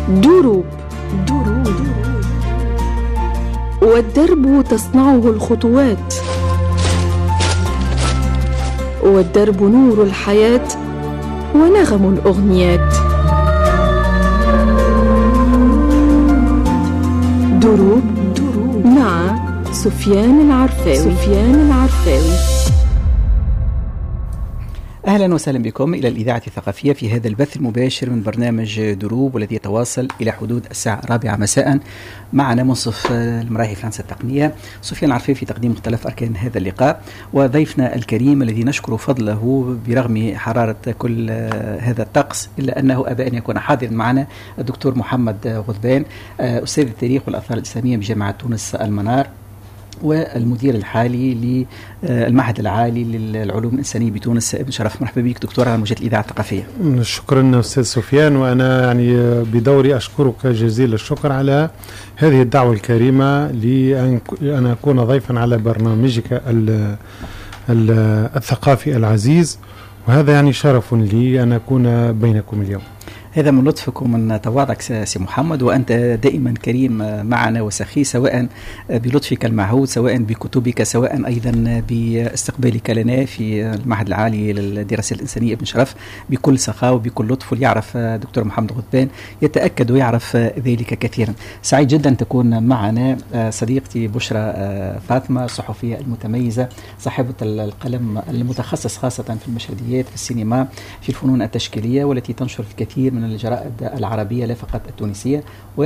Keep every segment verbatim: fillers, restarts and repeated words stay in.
دروب دروب والدرب تصنعه الخطوات، والدرب نور الحياة ونغم الأغنيات. دروب دروب مع سفيان العرفاوي. سفيان العرفاوي. أهلا وسهلا بكم إلى الإذاعة الثقافية في هذا البث المباشر من برنامج دروب، والذي يتواصل إلى حدود الساعة الرابعة مساء. معنا منصف المراهي فرنسا التقنية سفيان العرفاوي في تقديم مختلف أركان هذا اللقاء، وضيفنا الكريم الذي نشكر فضله برغم حرارة كل هذا الطقس إلا أنه أبى أن يكون حاضرا معنا، الدكتور محمد غضبان، أستاذ التاريخ والآثار الإسلامية بجامعة تونس المنار، والمدير الحالي للمعهد العالي للعلوم الإنسانية بتونس ابن شرف. مرحبا بك دكتور على موجة الإذاعة الثقافية. شكرا أستاذ سفيان، وأنا يعني بدوري أشكرك جزيل الشكر على هذه الدعوة الكريمة لأن أكون ضيفا على برنامجك الثقافي العزيز، وهذا يعني شرف لي أن أكون بينكم اليوم. هذا من لطفك ومن تواضعك سي محمد، وأنت دائما كريم معنا وسخي، سواء بلطفك المعهود، سواء بكتبك، سواء أيضا باستقبالك لنا في المعهد العالي للدراسات الإنسانية ابن شرف بكل سخاء وبكل لطف. واليعرف دكتور محمد غضبان يتأكد ويعرف ذلك كثيرا. سعيد جدا تكون معنا صديقتي بشرى فاطمة، الصحفية المتميزة، صاحبة القلم المتخصص خاصة في المشهديات، في السينما، في الفنون التشكيلية، والتي تنشر الكثير من الجرائد العربية لا فقط التونسية،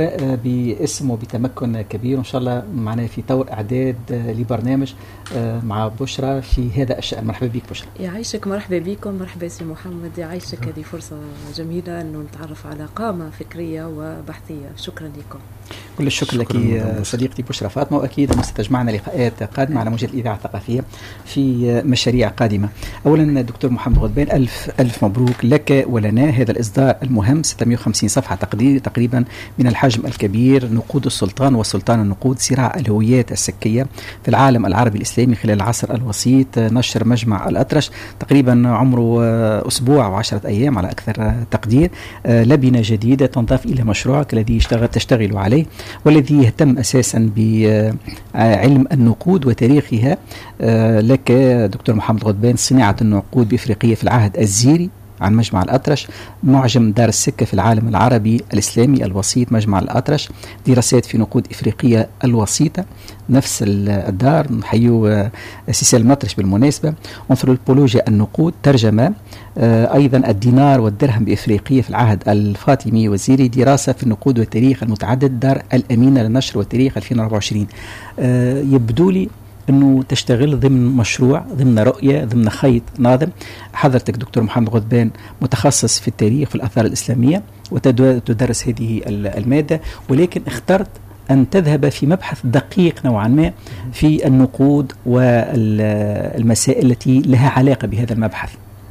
وباسم وبتمكن كبير. وإن شاء الله معنا في طور إعداد لبرنامج مع بشرى في هذا الشأن. مرحبا بك بشرى. يعيشك. مرحبا بكم. مرحبا سي محمد، يعيشك. هذه فرصة جميلة أنه نتعرف على قامة فكرية وبحثية. شكرا لكم. كل الشكر لك صديقتي بشرى فاطمة، وأكيد ستجمعنا لقاءات قادمة على موجة الإذاعة الثقافية في مشاريع قادمة. أولا دكتور محمد غضبان، ألف ألف مبروك لك ولنا هذا الإصدار المهم، ستمائة وخمسين صفحة تقريبا من الحجم الكبير، نقود السلطان وسلطان النقود، صراع الهويات السكية في العالم العربي الإسلامي خلال العصر الوسيط، نشر مجمع الأطرش، تقريبا عمره أسبوع وعشرة أيام على أكثر تقدير. لبنة جديدة تنضاف إلى مشروعك الذي تشتغل عليه، والذي يهتم أساسا بعلم النقود وتاريخها. لك دكتور محمد غضبان صناعة النقود بإفريقية في العهد الزيري عن مجمع الأطرش، معجم دار السكة في العالم العربي الإسلامي الوسيط مجمع الأطرش، دراسات في نقود إفريقية الوسيطة نفس الدار، نحيو سيسال المطرش بالمناسبة. أنثروبولوجيا النقود، ترجمة أيضا الدينار والدرهم بإفريقية في العهد الفاطمي والزيري، دراسة في النقود والتاريخ المتعدد، دار الأمينة للنشر والتاريخ ألفين وأربعة وعشرين. يبدو لي أنه تشتغل ضمن مشروع، ضمن رؤية، ضمن خيط ناظم. حضرتك دكتور محمد غضبان متخصص في التاريخ في الآثار الإسلامية وتدرس هذه المادة، ولكن اخترت أن تذهب في مبحث دقيق نوعا ما في النقود والمسائل التي لها علاقة بهذا المبحث.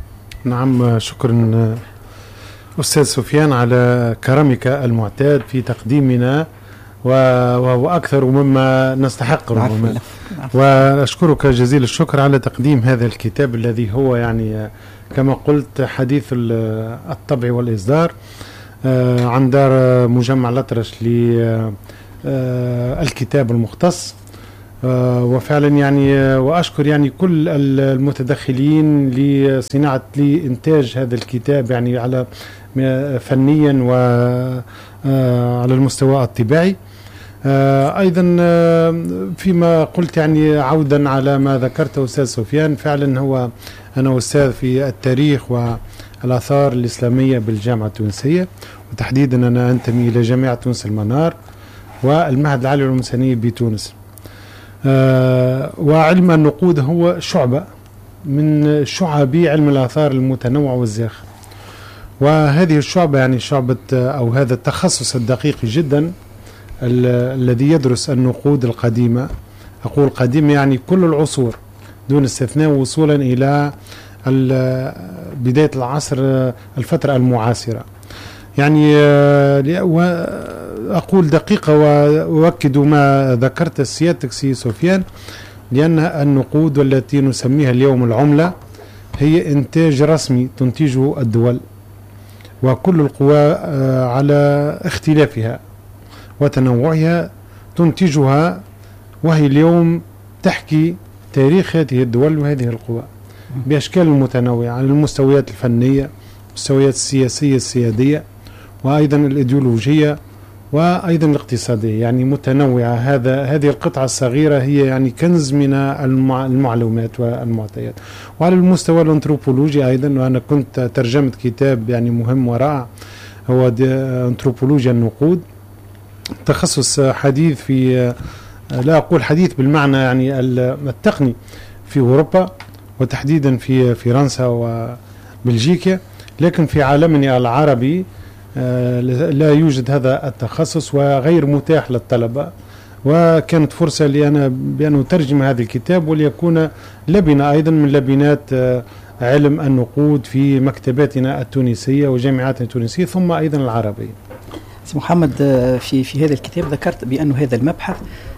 نعم، شكرا أستاذ سفيان على كرمك المعتاد في تقديمنا، وهو أكثر مما نستحق ربما. وأشكرك جزيل الشكر على تقديم هذا الكتاب الذي هو يعني كما قلت حديث الطبع والإصدار عن دار مجمع الأطرش للكتاب المختص. وفعلا يعني وأشكر يعني كل المتدخلين لصناعة لإنتاج هذا الكتاب يعني على فنيا وعلى المستوى الطباعي. أيضا فيما قلت يعني عودا على ما ذكرته أستاذ سفيان، فعلا هو أنا أستاذ في التاريخ والآثار الإسلامية بالجامعة التونسية، وتحديدا أنا أنتمي إلى جامعة تونس المنار والمعهد العالي للعلوم الإنسانية بتونس. وعلم النقود هو شعبة من شعب علم الآثار المتنوع والزاخر، وهذه الشعبة يعني شعبة أو هذا التخصص الدقيق جدا الذي يدرس النقود القديمة. أقول قديمة يعني كل العصور دون استثناء، وصولا إلى بداية العصر الفترة المعاصرة. يعني أقول دقيقة وأؤكد ما ذكرت سيادتك سي سفيان، لأن النقود والتي نسميها اليوم العملة هي إنتاج رسمي تنتجه الدول وكل القوى على اختلافها وتنوعها تنتجها، وهي اليوم تحكي تاريخ هذه الدول وهذه القوى بأشكال متنوعة على المستويات الفنية، المستويات السياسية السيادية، وأيضا الإيديولوجية، وأيضا الاقتصادية، يعني متنوعة. هذا هذه القطعة الصغيرة هي يعني كنز من المعلومات والمعطيات. وعلى المستوى الأنثروبولوجي أيضا، وأنا كنت ترجمت كتاب يعني مهم ورائع هو أنثروبولوجيا النقود، تخصص حديث في، لا أقول حديث بالمعنى يعني التقني، في أوروبا وتحديدا في فرنسا وبلجيكا، لكن في عالمنا العربي لا يوجد هذا التخصص وغير متاح للطلبة. وكانت فرصة لي أنا بأن أترجم هذا الكتاب وليكون لبنة أيضا من لبنات علم النقود في مكتباتنا التونسية وجامعاتنا التونسية ثم أيضا العربية. محمد، في في هذا الكتاب ذكرت بأن هذا المبحث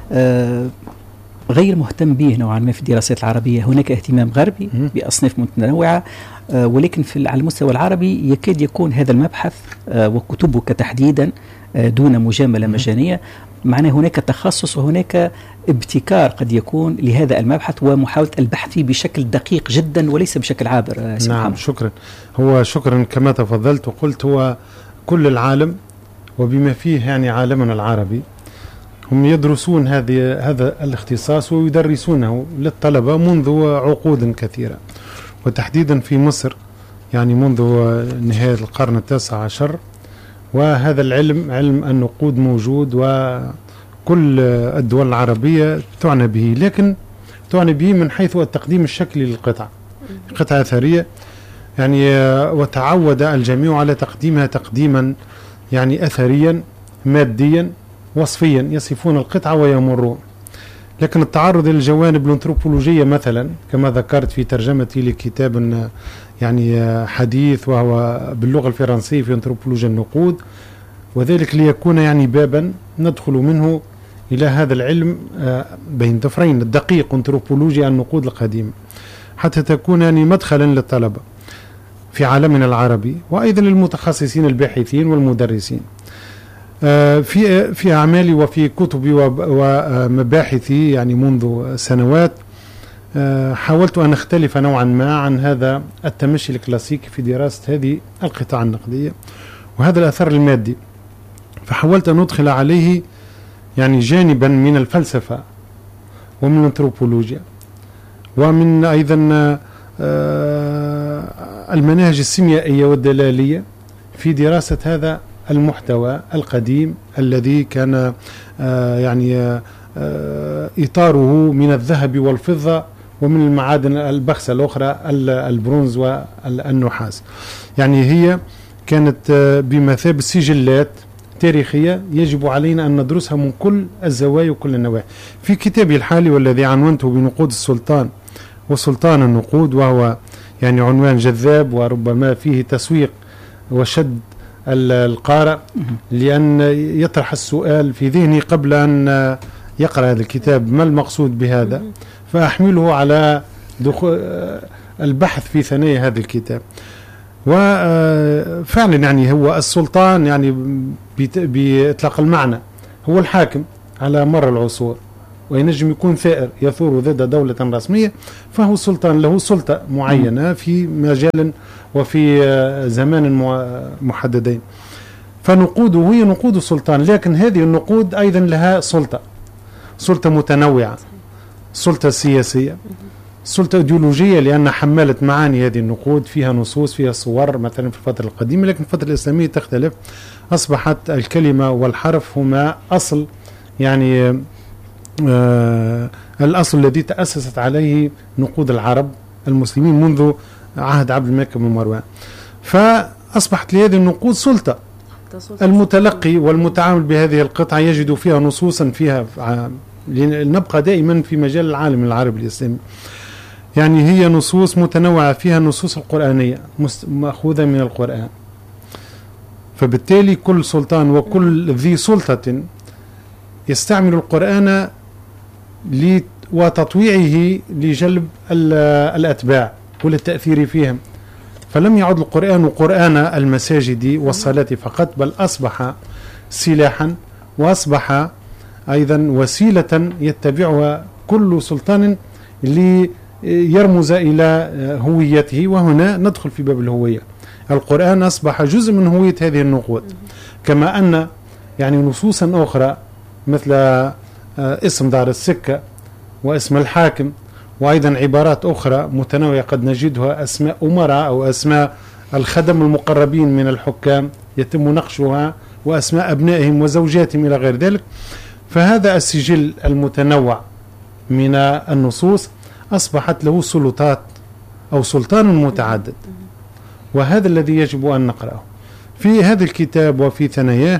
غير مهتم به نوعا ما في الدراسات العربية. هناك اهتمام غربي بأصناف متنوعة، ولكن في على المستوى العربي يكاد يكون هذا المبحث وكتبك تحديدا دون مجاملة مجانية. معناه هناك تخصص وهناك ابتكار قد يكون لهذا المبحث ومحاولة البحث فيه بشكل دقيق جدا وليس بشكل عابر. نعم محمد. شكرا. هو شكرا كما تفضلت وقلت، هو كل العالم وبما فيه يعني عالمنا العربي هم يدرسون هذه هذا الاختصاص ويدرسونه للطلبة منذ عقود كثيرة، وتحديدا في مصر يعني منذ نهاية القرن التاسع عشر. وهذا العلم علم النقود موجود وكل الدول العربية تعنى به، لكن تعنى به من حيث التقديم الشكلي للقطعة، قطعة أثرية يعني، وتعود الجميع على تقديمها تقديما يعني أثريا ماديا وصفيا، يصفون القطعة ويمرون. لكن التعرض إلى الجوانب الأنثروبولوجية مثلا كما ذكرت في ترجمتي لكتاب يعني حديث وهو باللغة الفرنسية في أنثروبولوجيا النقود، وذلك ليكون يعني بابا ندخل منه إلى هذا العلم بين ظفرين الدقيق أنثروبولوجيا النقود القديمة، حتى تكون يعني مدخلا للطلبة في عالمنا العربي وأيضا للمتخصصين الباحثين والمدرسين. في في أعمالي وفي كتبي ومباحثي يعني منذ سنوات حاولت أن أختلف نوعا ما عن هذا التمشي الكلاسيكي في دراسة هذه القطع النقدية وهذا الأثر المادي، فحاولت أن أدخل عليه يعني جانبا من الفلسفة ومن الأنثروبولوجيا ومن أيضا المناهج السيميائية والدلالية في دراسة هذا المحتوى القديم الذي كان يعني إطاره من الذهب والفضة ومن المعادن البخسة الأخرى البرونز والنحاس. يعني هي كانت بمثابة سجلات تاريخية يجب علينا أن ندرسها من كل الزوايا وكل النواحي. في كتابي الحالي والذي عنونته بنقود السلطان وسلطان النقود، وهو يعني عنوان جذاب وربما فيه تسويق وشد القارئ لأن يطرح السؤال في ذهني قبل أن يقرأ هذا الكتاب ما المقصود بهذا، فأحمله على دخول البحث في ثنايا هذا الكتاب. وفعلا يعني هو السلطان يعني بإطلاق المعنى هو الحاكم على مر العصور، وينجم يكون ثائر يثور ضد دولة رسمية، فهو سلطان له سلطة معينة في مجال وفي زمان محددين. فنقوده هي نقود السلطان، لكن هذه النقود أيضا لها سلطة سلطة متنوعة، سلطة سياسية، سلطة إيديولوجية، لأن حملت معاني هذه النقود فيها نصوص فيها صور مثلا في الفترة القديمة، لكن الفترة الإسلامية تختلف. أصبحت الكلمة والحرف هما أصل يعني آه الأصل الذي تأسست عليه نقود العرب المسلمين منذ عهد عبد الملك بن مروان. فأصبحت لهذه النقود سلطة، المتلقي والمتعامل بهذه القطعة يجد فيها نصوصا فيها، نبقى دائما في مجال العالم العربي الإسلامي، يعني هي نصوص متنوعة، فيها النصوص القرآنية مأخوذة من القرآن. فبالتالي كل سلطان وكل ذي سلطة يستعمل القرآن وتطويعه لجلب الأتباع وللتأثير فيهم. فلم يعد القرآن قرآن المساجد والصلاة فقط، بل أصبح سلاحا، وأصبح أيضا وسيلة يتبعها كل سلطان ليرمز إلى هويته. وهنا ندخل في باب الهوية. القرآن أصبح جزء من هوية هذه النقود، كما أن يعني نصوصا أخرى مثل اسم دار السكة واسم الحاكم، وأيضا عبارات أخرى متنوعة قد نجدها أسماء أمراء أو أسماء الخدم المقربين من الحكام يتم نقشها، وأسماء أبنائهم وزوجاتهم إلى غير ذلك. فهذا السجل المتنوع من النصوص أصبحت له سلطات أو سلطان متعدد، وهذا الذي يجب أن نقرأه في هذا الكتاب. وفي ثناياه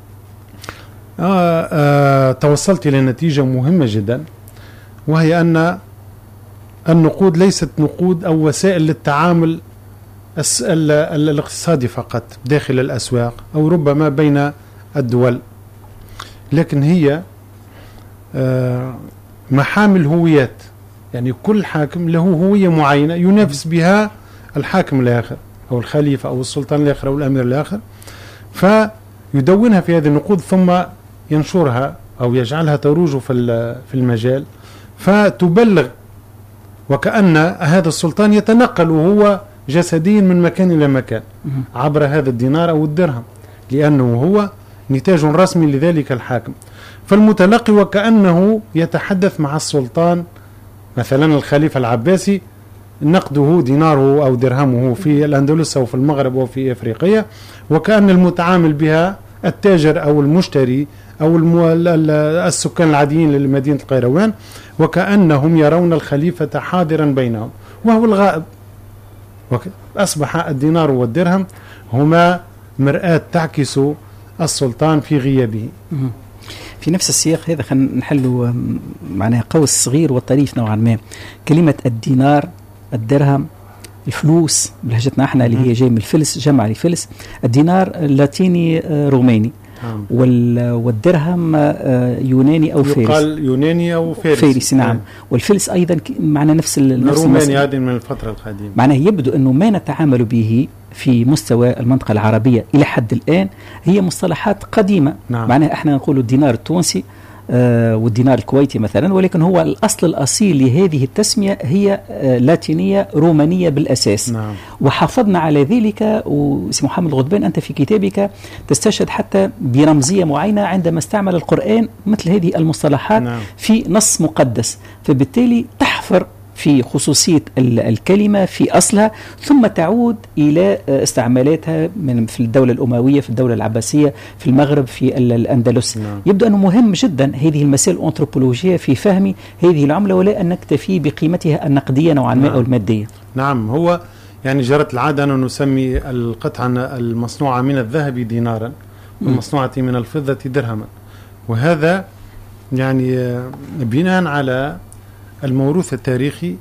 آه آه توصلت إلى نتيجة مهمة جدا، وهي أن النقود ليست نقود أو وسائل للتعامل الاقتصادي فقط داخل الأسواق أو ربما بين الدول، لكن هي آه محامل هويات. يعني كل حاكم له هوية معينة ينافس بها الحاكم الآخر أو الخليفة أو السلطان الآخر أو الأمير الآخر، فيدونها في هذه النقود ثم ينشرها أو يجعلها تروج في المجال، فتبلغ وكأن هذا السلطان يتنقل وهو جسديا من مكان إلى مكان عبر هذا الدينار أو الدرهم، لأنه هو نتاج رسمي لذلك الحاكم. فالمتلقي وكأنه يتحدث مع السلطان، مثلا الخليفة العباسي نقده ديناره أو درهمه في الأندلس أو في المغرب أو في إفريقيا، وكأن المتعامل بها التاجر أو المشتري أو السكان العاديين لمدينة القيروان، وكأنهم يرون الخليفة حاضرا بينهم وهو الغائب. أصبح الدينار والدرهم هما مرآة تعكس السلطان في غيابه. في نفس السياق هذا خلينا نحلوا معناها قوس صغير وطريف نوعا ما. كلمة الدينار، الدرهم، الفلوس بلهجتنا احنا اللي هي جاي من الفلس، جمع لفلس. الدينار لاتيني روماني، والدرهم يوناني او فارسي، يقال يوناني او فارسي, فارسي نعم. والفلس ايضا معنا نفس الروماني هذه من الفتره القديمه. معناه يبدو انه ما نتعامل به في مستوى المنطقه العربيه الى حد الان هي مصطلحات قديمه. نعم. معناه احنا نقول الدينار التونسي آه والدينار الكويتي مثلا، ولكن هو الاصل الاصيل لهذه التسميه هي آه لاتينيه رومانيه بالاساس. نعم. وحافظنا على ذلك. وسي محمد غضبان انت في كتابك تستشهد حتى برمزيه معينه عندما استعمل القران مثل هذه المصطلحات. نعم. في نص مقدس، فبالتالي تحفر في خصوصية الكلمة في أصلها، ثم تعود إلى استعمالاتها من في الدولة الأموية، في الدولة العباسية، في المغرب، في الأندلس. نعم. يبدو أنه مهم جدا هذه المسائل الأنثروبولوجية في فهم هذه العملة، ولا أن نكتفي بقيمتها النقدية نوعا ما. نعم. أو المادية. نعم. هو يعني جرت العادة أن نسمي القطعة المصنوعة من الذهب دينارا والمصنوعة من الفضة درهما، وهذا يعني بناء على الموروث التاريخي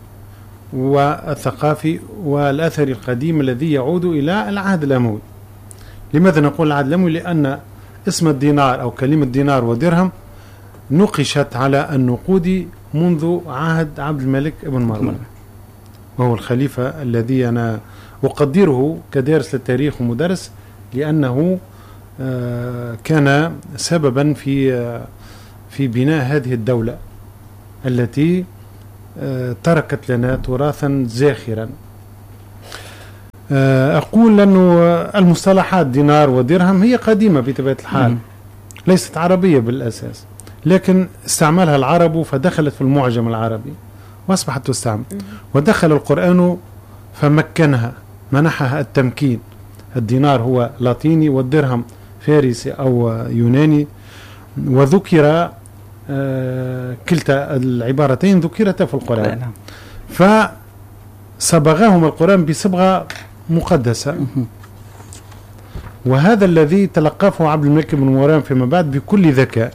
والثقافي والأثر القديم الذي يعود إلى العهد الأموي. لماذا نقول العهد الأموي؟ لأن اسم الدينار أو كلمة دينار ودرهم نقشت على النقود منذ عهد عبد الملك ابن مروان، وهو الخليفة الذي أنا أقدره كدارس للتاريخ ومدرس، لأنه كان سببا في في بناء هذه الدولة التي تركت لنا تراثا زاخرا. أقول أنه المصطلحات دينار ودرهم هي قديمة بطبيعة الحال، ليست عربية بالأساس، لكن استعملها العرب فدخلت في المعجم العربي وأصبحت تستعمل، ودخل القرآن فمكنها، منحها التمكين. الدينار هو لاتيني والدرهم فارسي أو يوناني، وذكر آه كلتا العبارتين ذكرتا في القرآن، فصبغاهم القرآن بصبغة مقدسة، وهذا الذي تلقفه عبد الملك بن مروان فيما بعد بكل ذكاء،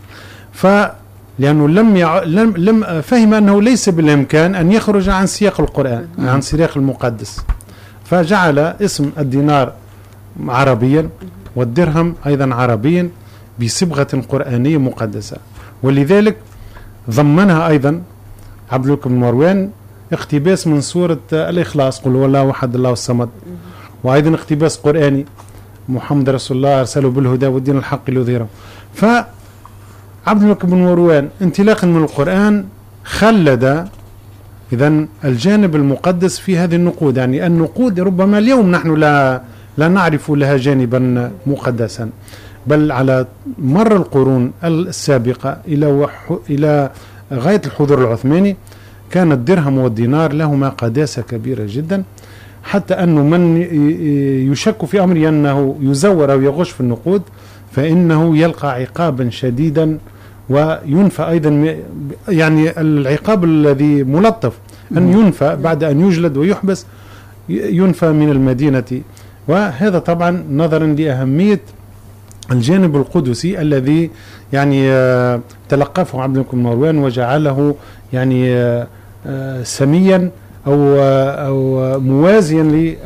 فلأنه لم, يع... لم... لم فهم أنه ليس بالإمكان أن يخرج عن سياق القرآن، عن سياق المقدس، فجعل اسم الدينار عربيا والدرهم أيضا عربيا بصبغة قرآنية مقدسة، ولذلك ضمنها أيضا عبد الملك بن مروان اقتباس من سورة الإخلاص، قل هو الله أحد الله الصمد، وأيضا اقتباس قرآني محمد رسول الله أرسله بالهدى والدين الحق ليظهره. فعبد الملك بن مروان انطلاقا من القرآن خلد إذن الجانب المقدس في هذه النقود. يعني النقود ربما اليوم نحن لا لا نعرف لها جانبا مقدسا، بل على مر القرون السابقة إلى إلى غاية الحضور العثماني كان الدرهم والدينار لهما قداسة كبيرة جدا، حتى أنه من يشك في أمر أنه يزور أو يغش في النقود فإنه يلقى عقابا شديدا وينفى أيضا. يعني العقاب الذي ملطف أن ينفى بعد أن يجلد ويحبس، ينفى من المدينة. وهذا طبعا نظرا لأهمية الجانب القدسي الذي يعني تلقفه عبد الملك بن مروان وجعله يعني سميا أو أو موازيا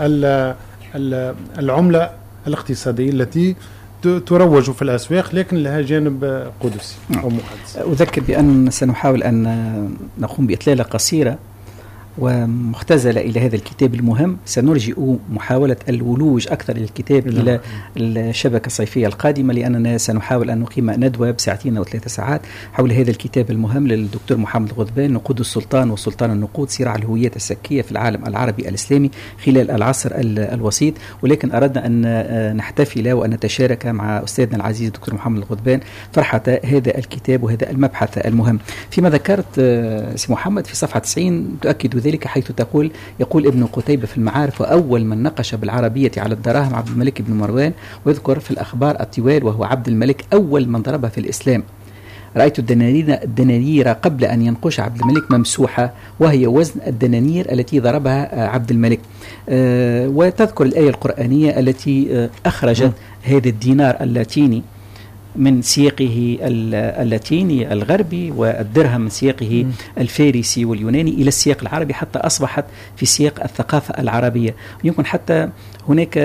للعملة الاقتصادية التي تروج في الأسواق لكن لها جانب قدسي أو مقدس. أذكر بأن سنحاول أن نقوم بإطلالة قصيرة ومختزلة إلى هذا الكتاب المهم. سنرجئ محاولة الولوج أكثر للكتاب إلى الشبكة الصيفية القادمة، لأننا سنحاول أن نقيم ندوة بساعتين أو ثلاثة ساعات حول هذا الكتاب المهم للدكتور محمد غضبان، نقود السلطان وسلطان النقود، صراع الهويات السكية في العالم العربي الإسلامي خلال العصر الوسيط. ولكن أردنا أن نحتفل وأن نتشارك مع أستاذنا العزيز الدكتور محمد الغضبان فرحة هذا الكتاب وهذا المبحث المهم. فيما ذكرت سي محمد في صفحة تسعين تؤكد ذلك، حيث تقول يقول ابن قتيبة في المعارف: وأول من نقش بالعربية على الدراهم عبد الملك بن مروان. ويذكر في الأخبار الطوال وهو عبد الملك أول من ضربها في الإسلام. رأيت الدنانير, الدنانير قبل أن ينقش عبد الملك ممسوحة، وهي وزن الدنانير التي ضربها عبد الملك. آه وتذكر الآية القرآنية التي آه أخرجت هذا الدينار اللاتيني من سياقه اللاتيني الغربي والدرهم من سياقه الفارسي واليوناني إلى السياق العربي، حتى أصبحت في سياق الثقافة العربية. يمكن حتى هناك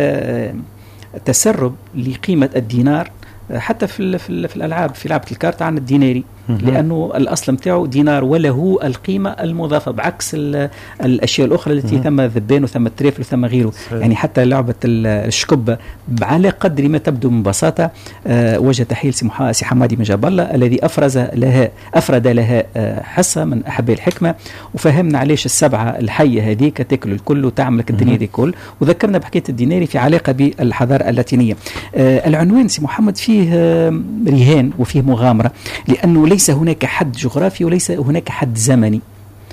تسرب لقيمة الدينار حتى في في, في الألعاب، في لعبة الكارت عن الديناري، لأنه الأصل متاعه دينار وله القيمة المضافة، بعكس الأشياء الأخرى التي ثم ذبان وثم التريفل وثم غيره. يعني حتى لعبة الشكبة على قدر ما تبدو من بساطة آه وجه تحيل سي حمادي من جاب الله الذي أفرز لها أفرد لها آه حصة من أحباء الحكمة، وفهمنا علاش السبعة الحية هذيك تاكل الكل وتعملك الدنيا دي كل، وذكرنا بحكاية الديناري في علاقة بالحضارة اللاتينية. آه العنوان سي محمد فيه آه رهان وفيه مغامرة، لأنه ليس هناك حد جغرافي وليس هناك حد زمني.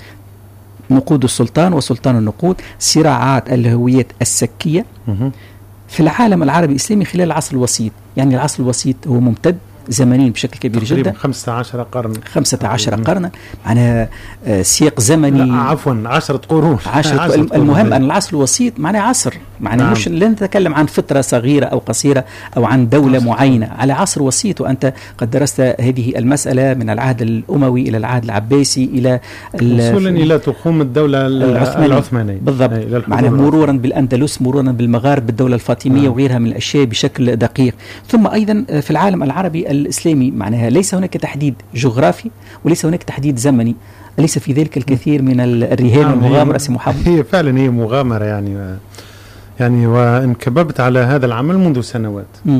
نقود السلطان وسلطان النقود، صراعات الهويات السكية في العالم العربي الإسلامي خلال العصر الوسيط. يعني العصر الوسيط هو ممتد زمنيا بشكل كبير جدا، خمسة عشر قرن خمسة عشر قرنا، معناها سياق زمني، لا عفوا عشرة قرون عشرة عشرة المهم أن العصر الوسيط معناه عصر، معناه نعم. مش لا نتكلم عن فترة صغيرة أو قصيرة أو عن دولة عصر. معينة، على عصر وسيط. وأنت قد درست هذه المسألة من العهد الأموي إلى العهد العباسي إلى وصولا إلى تقوم الدولة العثمانية, العثمانية. بالضبط، معناه مرورا بالأندلس، مرورا بالمغارب، بالدولة الفاطمية نعم. وغيرها من الأشياء بشكل دقيق. ثم أيضا في العالم العربي الإسلامي معناها ليس هناك تحديد جغرافي وليس هناك تحديد زمني، أليس في ذلك الكثير من الرهان نعم والمغامرة سي محمد؟ هي فعلا هي مغامرة يعني يعني وانكببت على هذا العمل منذ سنوات. م.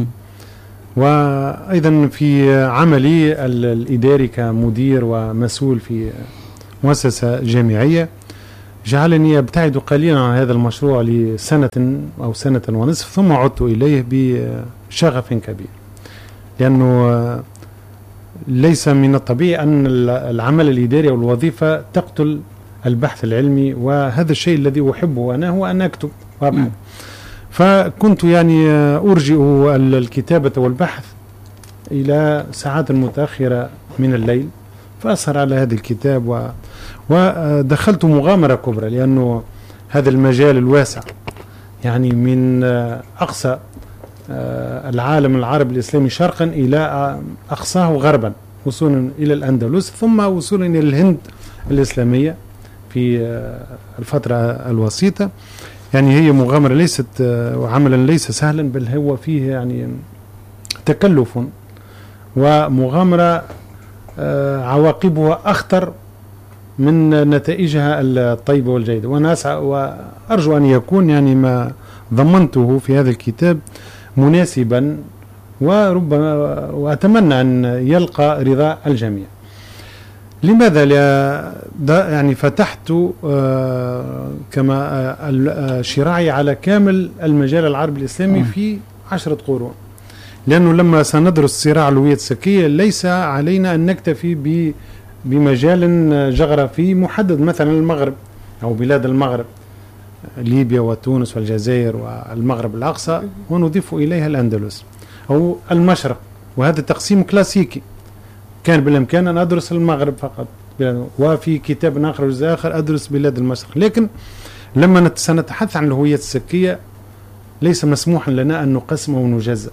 وأيضا في عملي الإداري كمدير ومسؤول في مؤسسة جامعية جعلني أبتعد قليلا عن هذا المشروع لسنة أو سنة ونصف، ثم عدت إليه بشغف كبير، لأنه ليس من الطبيعي أن العمل الإداري أو الوظيفة تقتل البحث العلمي، وهذا الشيء الذي أحبه أنا هو أن أكتب وأبحث. فكنت يعني أرجئ الكتابة والبحث إلى ساعات متأخرة من الليل، فأسهر على هذا الكتاب و... ودخلت مغامرة كبرى، لأنه هذا المجال الواسع يعني من أقصى العالم العربي الإسلامي شرقا إلى أقصاه غربا، وصولا إلى الأندلس، ثم وصولا إلى الهند الإسلامية في الفترة الوسيطة. يعني هي مغامرة ليست وعملا ليس سهلا، بل هو فيه يعني تكلف ومغامرة عواقبها أخطر من نتائجها الطيبة والجيدة. وأنا أسعى وأرجو أن يكون يعني ما ضمنته في هذا الكتاب مناسبا، وربما وأتمنى أن يلقى رضا الجميع. لماذا لا يعني فتحت كما الشراعي على كامل المجال العربي الإسلامي في عشرة قرون؟ لأنه لما سندرس صراع الهوية السكية ليس علينا أن نكتفي بمجال جغرافي محدد، مثلا المغرب أو بلاد المغرب، ليبيا وتونس والجزائر والمغرب الأقصى، ونضيف إليها الأندلس أو المشرق، وهذا تقسيم كلاسيكي. كان بالإمكان أن أدرس المغرب فقط، وفي كتاب آخر جزء آخر أدرس بلاد المشرق. لكن لما سنتحدث عن الهوية السكية ليس مسموحا لنا أن نقسم ونجزأ،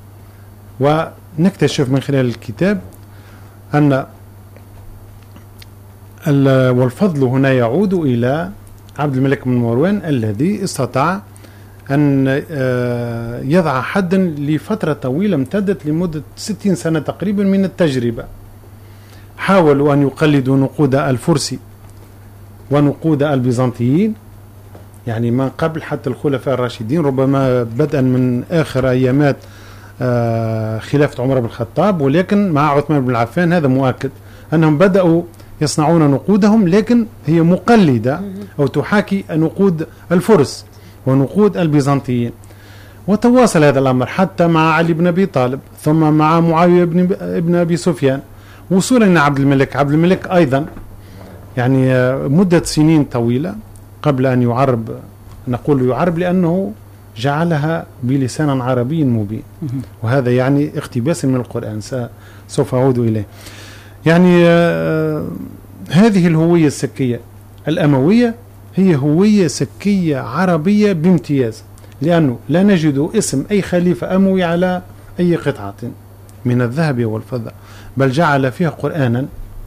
ونكتشف من خلال الكتاب أن والفضل هنا يعود إلى عبد الملك بن مروان الذي استطاع أن يضع حدا لفترة طويلة امتدت لمدة ستين سنة تقريبا من التجربة. حاولوا أن يقلدوا نقود الفرسي ونقود البيزنطيين، يعني ما قبل حتى الخلفاء الراشدين، ربما بدءا من آخر أيامات خلافة عمر بن الخطاب، ولكن مع عثمان بن عفان هذا مؤكد أنهم بدأوا يصنعون نقودهم، لكن هي مقلدة أو تحاكي نقود الفرس ونقود البيزنطيين. وتواصل هذا الأمر حتى مع علي بن أبي طالب، ثم مع معاوية بن, ابن أبي سفيان، وصولا إلى عبد الملك. عبد الملك أيضا يعني مدة سنين طويلة قبل أن يعرب، نقول يعرب لأنه جعلها بلسان عربي مبين، وهذا يعني اقتباس من القرآن، سوف أعود إليه. يعني آه هذه الهوية السكية الأموية هي هوية سكية عربية بامتياز، لأنه لا نجد اسم أي خليفة أموي على أي قطعة من الذهب والفضة، بل جعل فيها قرآنا.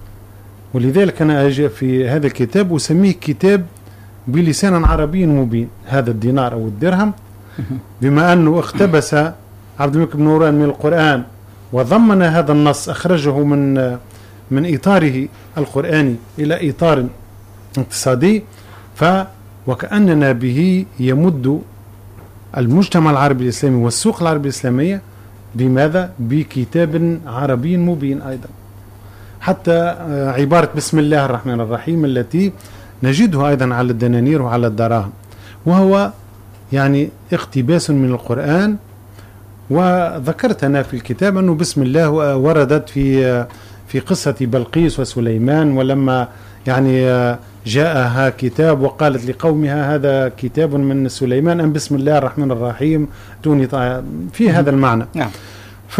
ولذلك أنا أجي في هذا الكتاب أسميه كتاب بلسان عربي مبين، هذا الدينار أو الدرهم، بما أنه اقتبس عبد الملك بن مروان من القرآن وضمن هذا النص، أخرجه من من إطاره القرآني إلى إطار اقتصادي، ف وكأننا به يمد المجتمع العربي الإسلامي والسوق العربي الإسلامية بماذا؟ بكتاب عربي مبين. أيضا حتى عبارة بسم الله الرحمن الرحيم التي نجدها أيضا على الدنانير وعلى الدراهم، وهو يعني اقتباس من القرآن. وذكرت أنا في الكتاب أنه بسم الله وردت في في قصة بلقيس وسليمان، ولما يعني جاءها كتاب وقالت لقومها هذا كتاب من سليمان أم بسم الله الرحمن الرحيم توني في هذا المعنى. نعم. ف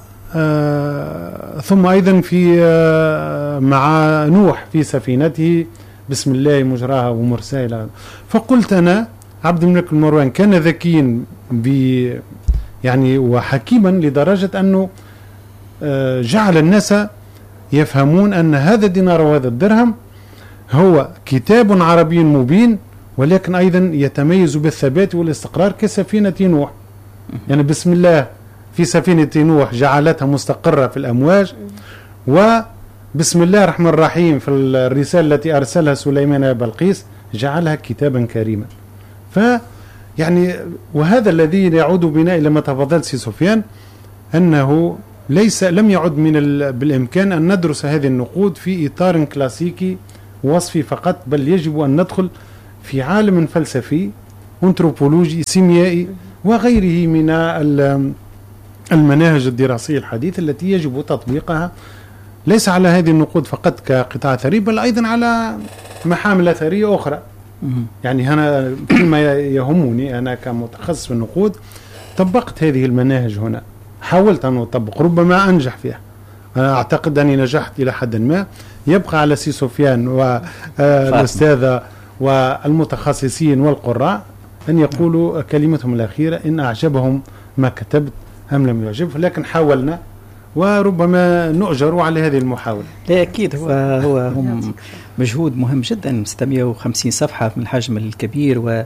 ثم أيضا في مع نوح في سفينته بسم الله مجراها ومرساها. فقلت أنا عبد الملك بن مروان كان ذكيا ب يعني وحكيما لدرجة أنه جعل الناس يفهمون أن هذا الدينار وهذا الدرهم هو كتاب عربي مبين، ولكن أيضا يتميز بالثبات والاستقرار كسفينة نوح. يعني بسم الله في سفينة نوح جعلتها مستقرة في الأمواج، وبسم الله الرحمن الرحيم في الرسالة التي أرسلها سليمان بلقيس جعلها كتابا كريما. ف يعني وهذا الذي يعود بنا إلى ما تفضلت سي سفيان، أنه ليس لم يعد من بالإمكان أن ندرس هذه النقود في إطار كلاسيكي وصفي فقط، بل يجب أن ندخل في عالم فلسفي أنثروبولوجي سيميائي وغيره من المناهج الدراسية الحديثة التي يجب تطبيقها ليس على هذه النقود فقط كقطاع أثري، بل أيضا على محامل أثرية أخرى. يعني أنا فيما يهمني أنا كمتخصص في النقود طبقت هذه المناهج هنا، حاولت أن أطبق، ربما أنجح فيها. أنا أعتقد أني نجحت إلى حد ما. يبقى على سي سفيان والأستاذة والمتخصصين والقراء أن يقولوا كلمتهم الأخيرة إن أعجبهم ما كتبت أم لم يعجبه. لكن حاولنا وربما نؤجر على هذه المحاولة. لا أكيد هو هو هم مجهود مهم جدا، ستمائة وخمسين صفحة من الحجم الكبير و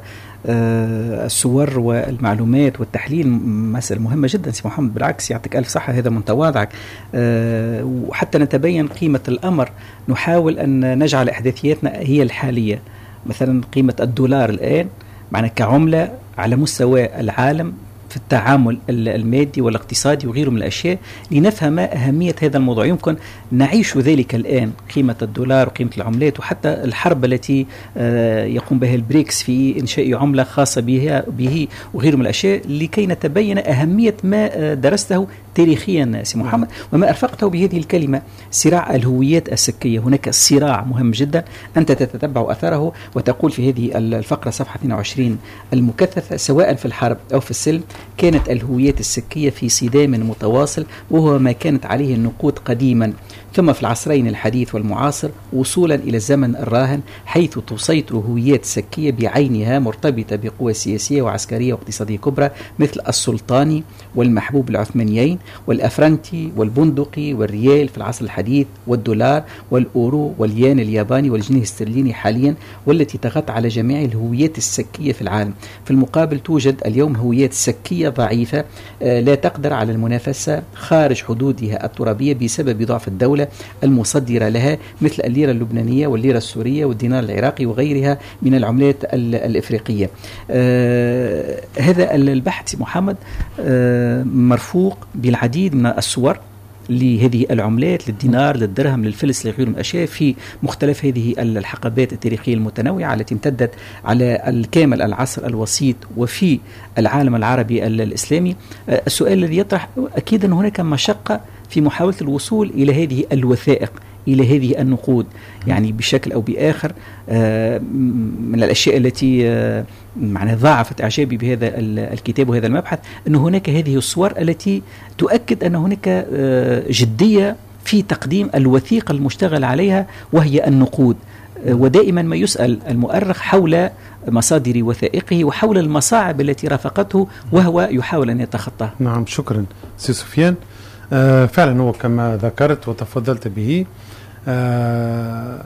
الصور والمعلومات والتحليل، مسألة مهمة جدا سي محمد. بالعكس يعطيك ألف صحة، هذا من تواضعك. وحتى نتبين قيمة الأمر نحاول أن نجعل إحداثياتنا هي الحالية. مثلا قيمة الدولار الآن معنا كعملة على مستوى العالم في التعامل المادي والاقتصادي وغيره من الأشياء، لنفهم أهمية هذا الموضوع. يمكن نعيش ذلك الآن، قيمة الدولار وقيمة العملات، وحتى الحرب التي يقوم بها البريكس في إنشاء عملة خاصة به, به وغيره من الأشياء، لكي نتبين أهمية ما درسته تاريخيا سي محمد، وما أرفقته بهذه الكلمة صراع الهويات السكية. هناك صراع مهم جدا أنت تتتبع أثره وتقول في هذه الفقرة صفحة اثنين وعشرين المكثفة: سواء في الحرب أو في السلم كانت الهويات السكية في صدام متواصل، وهو ما كانت عليه النقود قديما، ثم في العصرين الحديث والمعاصر وصولا إلى الزمن الراهن، حيث تسيطر هويات سكية بعينها مرتبطة بقوى سياسية وعسكرية واقتصادية كبرى مثل السلطاني والمحبوب العثمانيين والأفرنتي والبندقي والريال في العصر الحديث، والدولار والأورو واليان الياباني والجنيه الاسترليني حاليا، والتي تغطى على جميع الهويات السكية في العالم. في المقابل توجد اليوم هويات سكية ضعيفة لا تقدر على المنافسة خارج حدودها الترابية بسبب ضعف الدولة المصدرة لها، مثل الليرة اللبنانية والليرة السورية والدينار العراقي وغيرها من العملات الإفريقية. آه هذا البحث محمد آه مرفوق بالعديد من الصور لهذه العملات، للدينار، للدرهم، للفلس، لغيره من الأشياء في مختلف هذه الحقبات التاريخية المتنوعة التي امتدت على الكامل العصر الوسيط وفي العالم العربي الإسلامي. السؤال الذي يطرح أكيد أن هناك مشقة في محاولة الوصول إلى هذه الوثائق، إلى هذه النقود، يعني بشكل أو بآخر. من الأشياء التي معنى ضاعفت إعجابي بهذا الكتاب وهذا المبحث أن هناك هذه الصور التي تؤكد أن هناك جدية في تقديم الوثيقة المشتغل عليها وهي النقود. ودائما ما يسأل المؤرخ حول مصادر وثائقه وحول المصاعب التي رافقته وهو يحاول أن يتخطاها. نعم، شكرا سي سفيان. آه فعلا هو كما ذكرت وتفضلت به، آه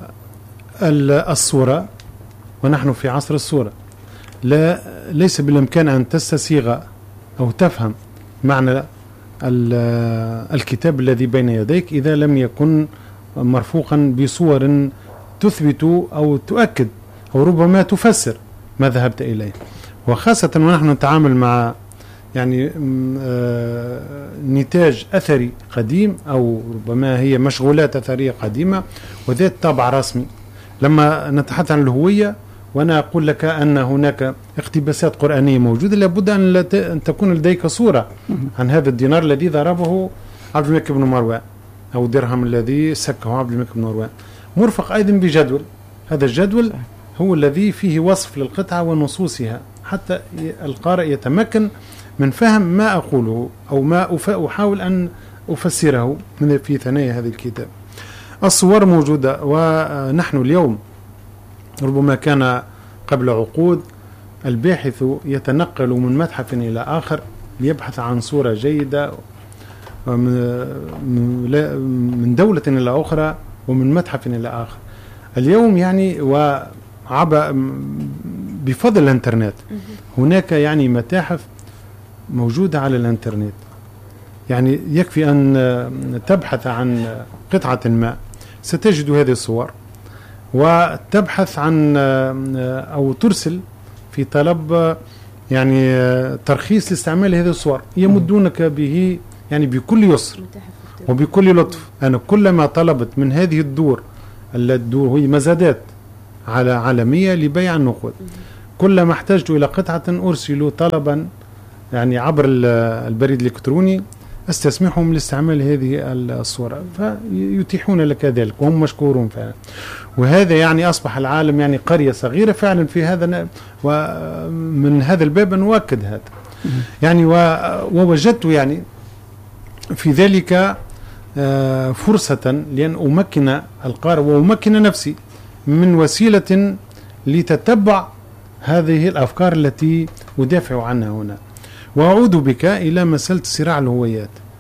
الصورة، ونحن في عصر الصورة، لا ليس بالإمكان أن تستسيغ أو تفهم معنى الكتاب الذي بين يديك إذا لم يكن مرفوقا بصور تثبت أو تؤكد أو ربما تفسر ما ذهبت إليه، وخاصة ونحن نتعامل مع يعني آه نتاج أثري قديم أو ربما هي مشغولات أثرية قديمة وذات طابع رسمي. لما نتحدث عن الهوية وأنا أقول لك أن هناك اقتباسات قرآنية موجودة، لابد أن تكون لديك صورة عن هذا الدينار الذي ضربه عبد الملك بن مروان أو الدرهم الذي سكه عبد الملك بن مروان، مرفق أيضا بجدول. هذا الجدول هو الذي فيه وصف للقطعة ونصوصها حتى القارئ يتمكن من فهم ما أقوله أو ما أحاول أن أفسره من في ثنايا هذا الكتاب. الصور موجودة، ونحن اليوم ربما كان قبل عقود الباحث يتنقل من متحف إلى آخر ليبحث عن صورة جيدة من دولة إلى أخرى ومن متحف إلى آخر. اليوم يعني وعب بفضل الانترنت هناك يعني متاحف موجودة على الانترنت، يعني يكفي أن تبحث عن قطعة ما ستجد هذه الصور، وتبحث عن أو ترسل في طلب يعني ترخيص لاستعمال هذه الصور، يمدونك به يعني بكل يسر وبكل لطف. أنا كلما طلبت من هذه الدور، الدور هي مزادات على عالمية لبيع النقود، كلما احتجت إلى قطعة أرسل طلبا يعني عبر البريد الإلكتروني استسمحهم لاستعمال هذه الصورة، فيتيحون لك ذلك وهم مشكورون فعلا. وهذا يعني أصبح العالم يعني قرية صغيرة فعلا في هذا، ومن هذا الباب نؤكد هذا يعني. ووجدت يعني في ذلك فرصة لأن أمكن القارئ وأمكن نفسي من وسيلة لتتبع هذه الأفكار التي أدافع عنها هنا. وأعود بك إلى مسألة صراع الهويات.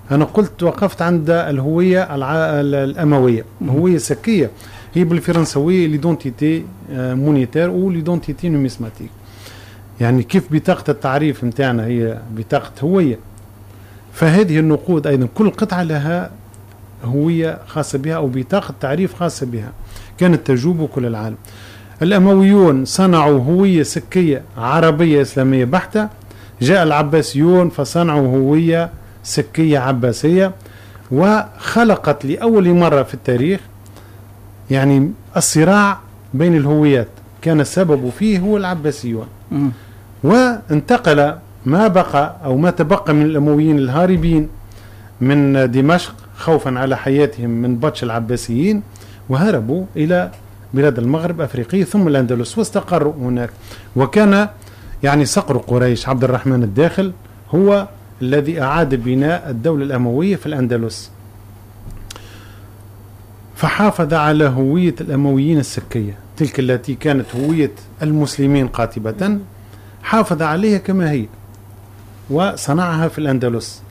أنا قلت وقفت عند الهوية الأموية، الهوية السكية هي بالفرنسوية ليدونتيتي مونيتير أو ليدونتيتي نوميسماتيك، يعني كيف بطاقة التعريف متاعنا هي بطاقة هوية، فهذه النقود أيضا كل قطعة لها هوية خاصة بها أو بطاقة تعريف خاصة بها كانت تجوب كل العالم. الأمويون صنعوا هوية سكية عربية إسلامية بحتة، جاء العباسيون فصنعوا هوية سكية عباسية، وخلقت لأول مرة في التاريخ يعني الصراع بين الهويات كان السبب فيه هو العباسيون. م. وانتقل ما بقى أو ما تبقى من الأمويين الهاربين من دمشق خوفا على حياتهم من بطش العباسيين، وهربوا إلى بلاد المغرب أفريقيا ثم الأندلس واستقروا هناك. وكان يعني صقر قريش عبد الرحمن الداخل هو الذي أعاد بناء الدولة الأموية في الأندلس، فحافظ على هوية الأمويين السكية تلك التي كانت هوية المسلمين قاطبة، حافظ عليها كما هي وصنعها في الأندلس.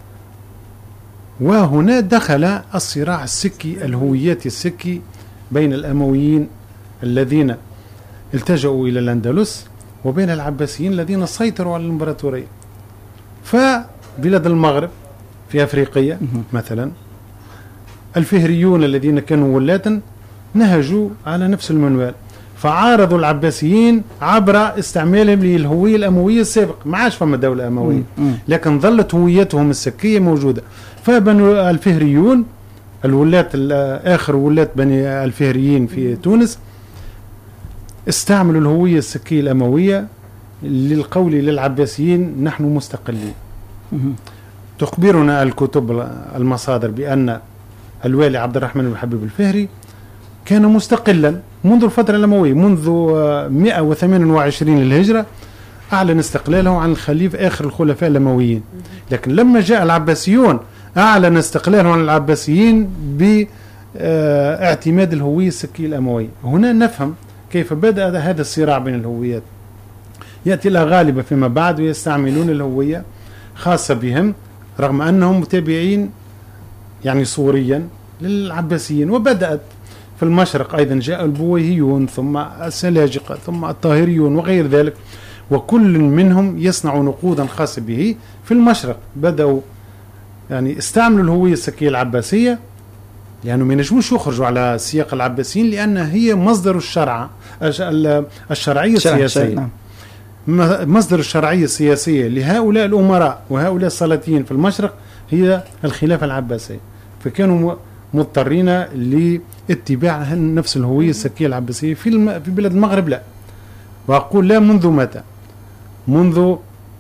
وهنا دخل الصراع السكي الهويات السكي بين الأمويين الذين التجأوا إلى الأندلس وبين العباسيين الذين سيطروا على الإمبراطورية. فبلاد المغرب في أفريقيا مثلا الفهريون الذين كانوا ولاة نهجوا على نفس المنوال، فعارضوا العباسيين عبر استعمالهم للهوية الأموية السابقة، ما عادش فما دولة أموية لكن ظلت هويتهم السكية موجودة. فبنو الفهريون الولاة آخر ولاة بني الفهريين في تونس استعملوا الهوية السكية الأموية للقول للعباسيين نحن مستقلين. تخبرنا الكتب المصادر بأن الوالي عبد الرحمن بن حبيب الفهري كان مستقلا منذ الفترة الأموية، منذ مئة وثمانية وعشرين للهجرة أعلن استقلاله عن الخليفة آخر الخلفاء الأمويين، لكن لما جاء العباسيون أعلن استقلاله عن العباسيين باعتماد الهوية السكية الأموية. هنا نفهم كيف بدأ هذا الصراع بين الهويات. يأتي الأغالبة فيما بعد ويستعملون الهوية خاصة بهم رغم أنهم متابعين يعني صوريا للعباسيين. وبدأت في المشرق أيضا جاء البويهيون ثم السلاجقة ثم الطاهريون وغير ذلك، وكل منهم يصنع نقودا خاصة به. في المشرق بدأوا يعني استعملوا الهوية السكية العباسية لأنه ما ينجموش يخرجوا على سياق العباسيين لأن هي مصدر الشرع الشرعية السياسية، مصدر الشرعية السياسية لهؤلاء الأمراء وهؤلاء السلاطين في المشرق هي الخلافة العباسية، فكانوا مضطرين لاتباع نفس الهوية السكية العباسية. في الم... في بلاد المغرب لا، وأقول لا منذ متى؟ منذ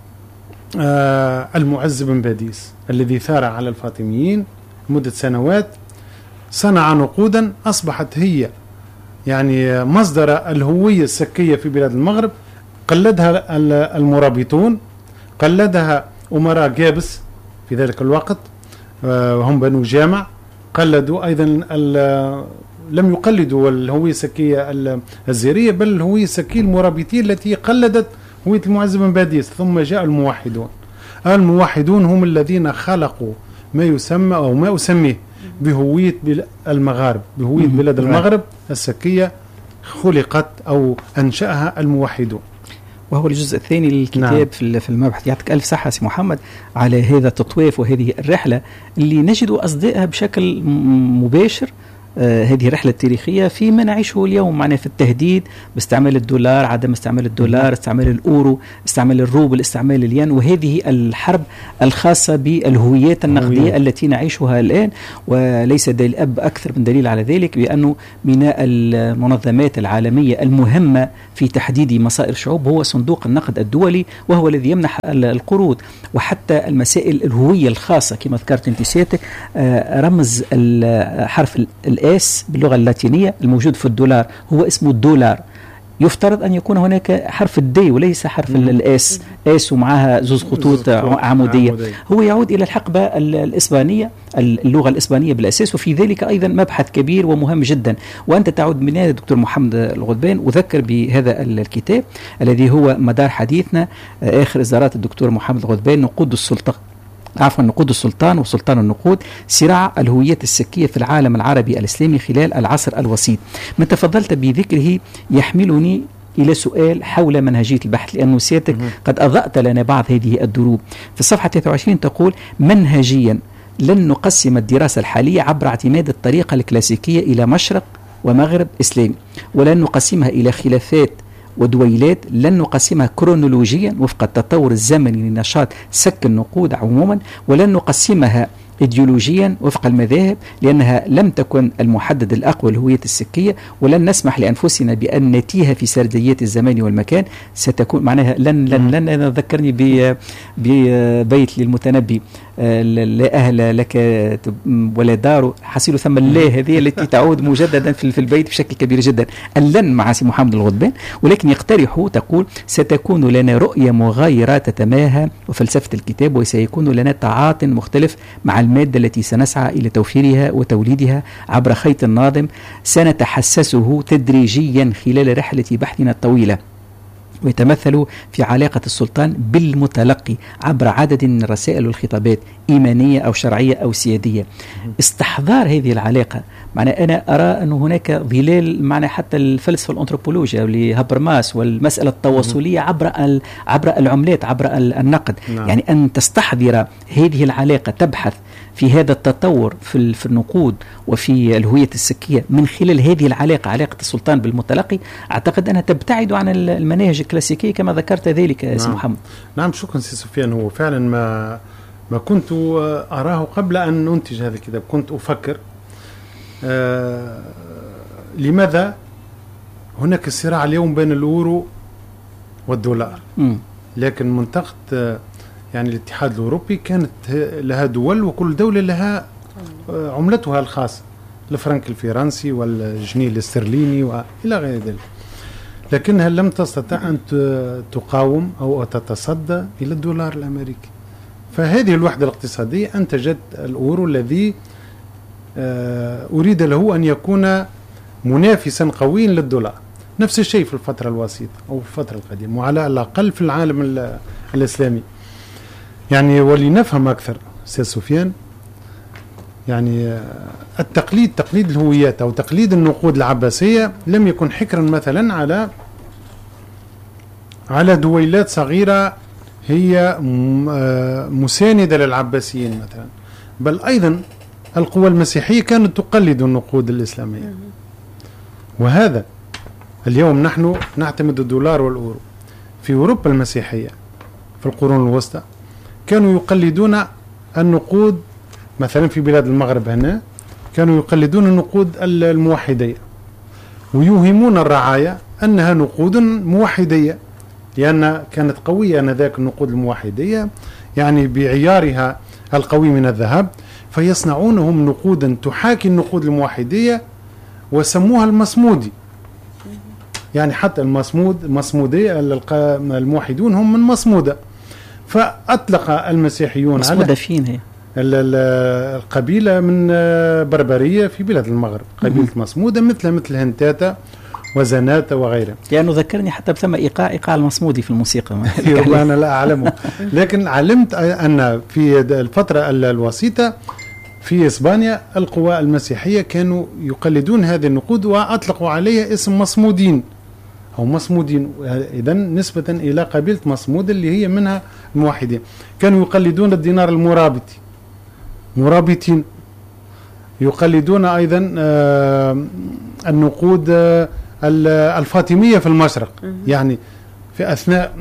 آه المعز بن باديس الذي ثار على الفاطميين مدة سنوات، صنع نقودا أصبحت هي يعني مصدر الهوية السكية في بلاد المغرب. قلدها المرابطون، قلدها أمراء جابس في ذلك الوقت وهم بنو جامع، قلدوا أيضا لم يقلدوا الهوية السكية الزيرية بل الهوية السكية المرابطية التي قلدت هوية المعز بن باديس. ثم جاء الموحدون، الموحدون هم الذين خلقوا ما يسمى أو ما أسميه بهوية المغارب، بهوية بلاد المغرب السكية خلقت أو أنشأها الموحدون. وهو الجزء الثاني للكتاب. نعم. في المبحث. يعطيك ألف صحة سي محمد على هذا التطويف وهذه الرحلة اللي نجد أصدائها بشكل مباشر. آه هذه الرحلة التاريخية فيما نعيشه اليوم معنا في التهديد باستعمال الدولار، عدم استعمال الدولار، استعمال الأورو، استعمال الروبل، استعمال الين، وهذه الحرب الخاصة بالهويات النقدية التي نعيشها الآن. وليس دليل أب أكثر من دليل على ذلك بأنه بناء المنظمات العالمية المهمة في تحديد مصائر الشعوب هو صندوق النقد الدولي، وهو الذي يمنح القروض. وحتى المسائل الهوية الخاصة كما ذكرت انت سيادتك، آه رمز حرف الآس باللغة اللاتينية الموجود في الدولار هو اسمه الدولار، يفترض أن يكون هناك حرف الدي وليس حرف الآس، آس ومعها زوز خطوط عمودية. هو يعود إلى الحقبة الإسبانية، اللغة الإسبانية بالأساس، وفي ذلك أيضا مبحث كبير ومهم جدا. وأنت تعود من هذا دكتور محمد الغضبان، أذكر بهذا الكتاب الذي هو مدار حديثنا، آخر إصدارات الدكتور محمد الغضبان، نقود السلطة عفوا نقود السلطان وسلطان النقود، صراع الهويات السكية في العالم العربي الإسلامي خلال العصر الوسيط. من تفضلت بذكره يحملني إلى سؤال حول منهجية البحث، لأنه سيادتك قد أضأت لنا بعض هذه الدروب. في الصفحة ثلاثة وعشرين تقول: منهجيا لن نقسم الدراسة الحالية عبر اعتماد الطريقة الكلاسيكية إلى مشرق ومغرب إسلامي، ولن نقسمها إلى خلافات ودويلات، لن نقسمها كرونولوجيا وفق التطور الزمني لنشاط سك النقود عموما، ولن نقسمها إيديولوجيا وفق المذاهب لأنها لم تكن المحدد الأقوى للهوية السكية، ولن نسمح لأنفسنا بأن نتيها في سرديات الزمان والمكان. ستكون معناها لن لن لن ذكرني ببيت للمتنبي: لا أهل لك ولا دار حصيل ثم الله، هذه التي تعود مجددا في البيت بشكل كبير جدا. اللن مع سي محمد الغضبان، ولكن يقترح تقول: ستكون لنا رؤية مغايرة تتماهى وفلسفة الكتاب، وسيكون لنا تعاط مختلف مع المادة التي سنسعى إلى توفيرها وتوليدها عبر خيط الناظم سنتحسسه تدريجيا خلال رحلة بحثنا الطويلة، ويتمثل في علاقة السلطان بالمتلقي عبر عدد من الرسائل والخطابات، إيمانية أو شرعية أو سيادية. استحضار هذه العلاقة معنى أنا أرى أن هناك ظلال معنى حتى الفلسفة الأنثروبولوجيا لهابرماس والمسألة التواصلية عبر عبر العملات عبر النقد. نعم. يعني أن تستحضر هذه العلاقة، تبحث في هذا التطور في في النقود وفي الهوية السكية من خلال هذه العلاقة، علاقة السلطان بالمتلقي، أعتقد أنها تبتعد عن المناهج الكلاسيكية كما ذكرت ذلك. نعم. سي محمد. نعم، شكرا سي سفيان. هو فعلا ما ما كنت أراه قبل أن أنتج هذا الكتاب. كنت أفكر آه لماذا هناك صراع اليوم بين اليورو والدولار. م. لكن منطقة آه يعني الاتحاد الأوروبي كانت لها دول، وكل دولة لها آه عملتها الخاصة، الفرنك الفرنسي والجنيه الاسترليني وإلى غير ذلك، لكنها لم تستطع أن تقاوم أو تتصدى إلى الدولار الأمريكي. فهذه الوحدة الاقتصادية أنتجت الأورو الذي أريد له أن يكون منافسا قويا للدولار. نفس الشيء في الفترة الوسيطة أو في الفترة القديمة، وعلى الأقل في العالم الإسلامي. يعني ولنفهم أكثر سيد سفيان، يعني التقليد، تقليد الهويات أو تقليد النقود العباسية لم يكن حكرا مثلا على على دويلات صغيرة هي مساندة للعباسيين مثلا، بل أيضا القوى المسيحية كانت تقلد النقود الإسلامية. وهذا اليوم نحن نعتمد الدولار والأورو. في أوروبا المسيحية في القرون الوسطى كانوا يقلدون النقود، مثلا في بلاد المغرب هنا كانوا يقلدون النقود الموحدية، ويوهمون الرعاية أنها نقود موحدية، لأن كانت قوية آنذاك النقود الموحدية، يعني بعيارها القوي من الذهب، فيصنعونهم نقودا تحاكي النقود الموحدية وسموها المصمودي. يعني حتى المصمود مصمودي الموحدون هم من مصمودة. فأطلق المسيحيون مصمودة على فين هي القبيلة من بربرية في بلاد المغرب، قبيلة مصمودة مثل مثل هنتاتا وزناتة وغيرها. يعني ذكرني حتى بثم إيقاع إيقاع المصمودي في الموسيقى. أنا لا أعلمه، لكن علمت أن في الفترة الوسيطة في إسبانيا القوى المسيحية كانوا يقلدون هذه النقود وأطلقوا عليها اسم مصمودين أو مصمودين، إذن نسبة إلى قبيلة مصمود اللي هي منها الموحدين. كانوا يقلدون الدينار المرابطي، مرابطين. يقلدون أيضا النقود الفاطمية في المشرق، يعني في أثناء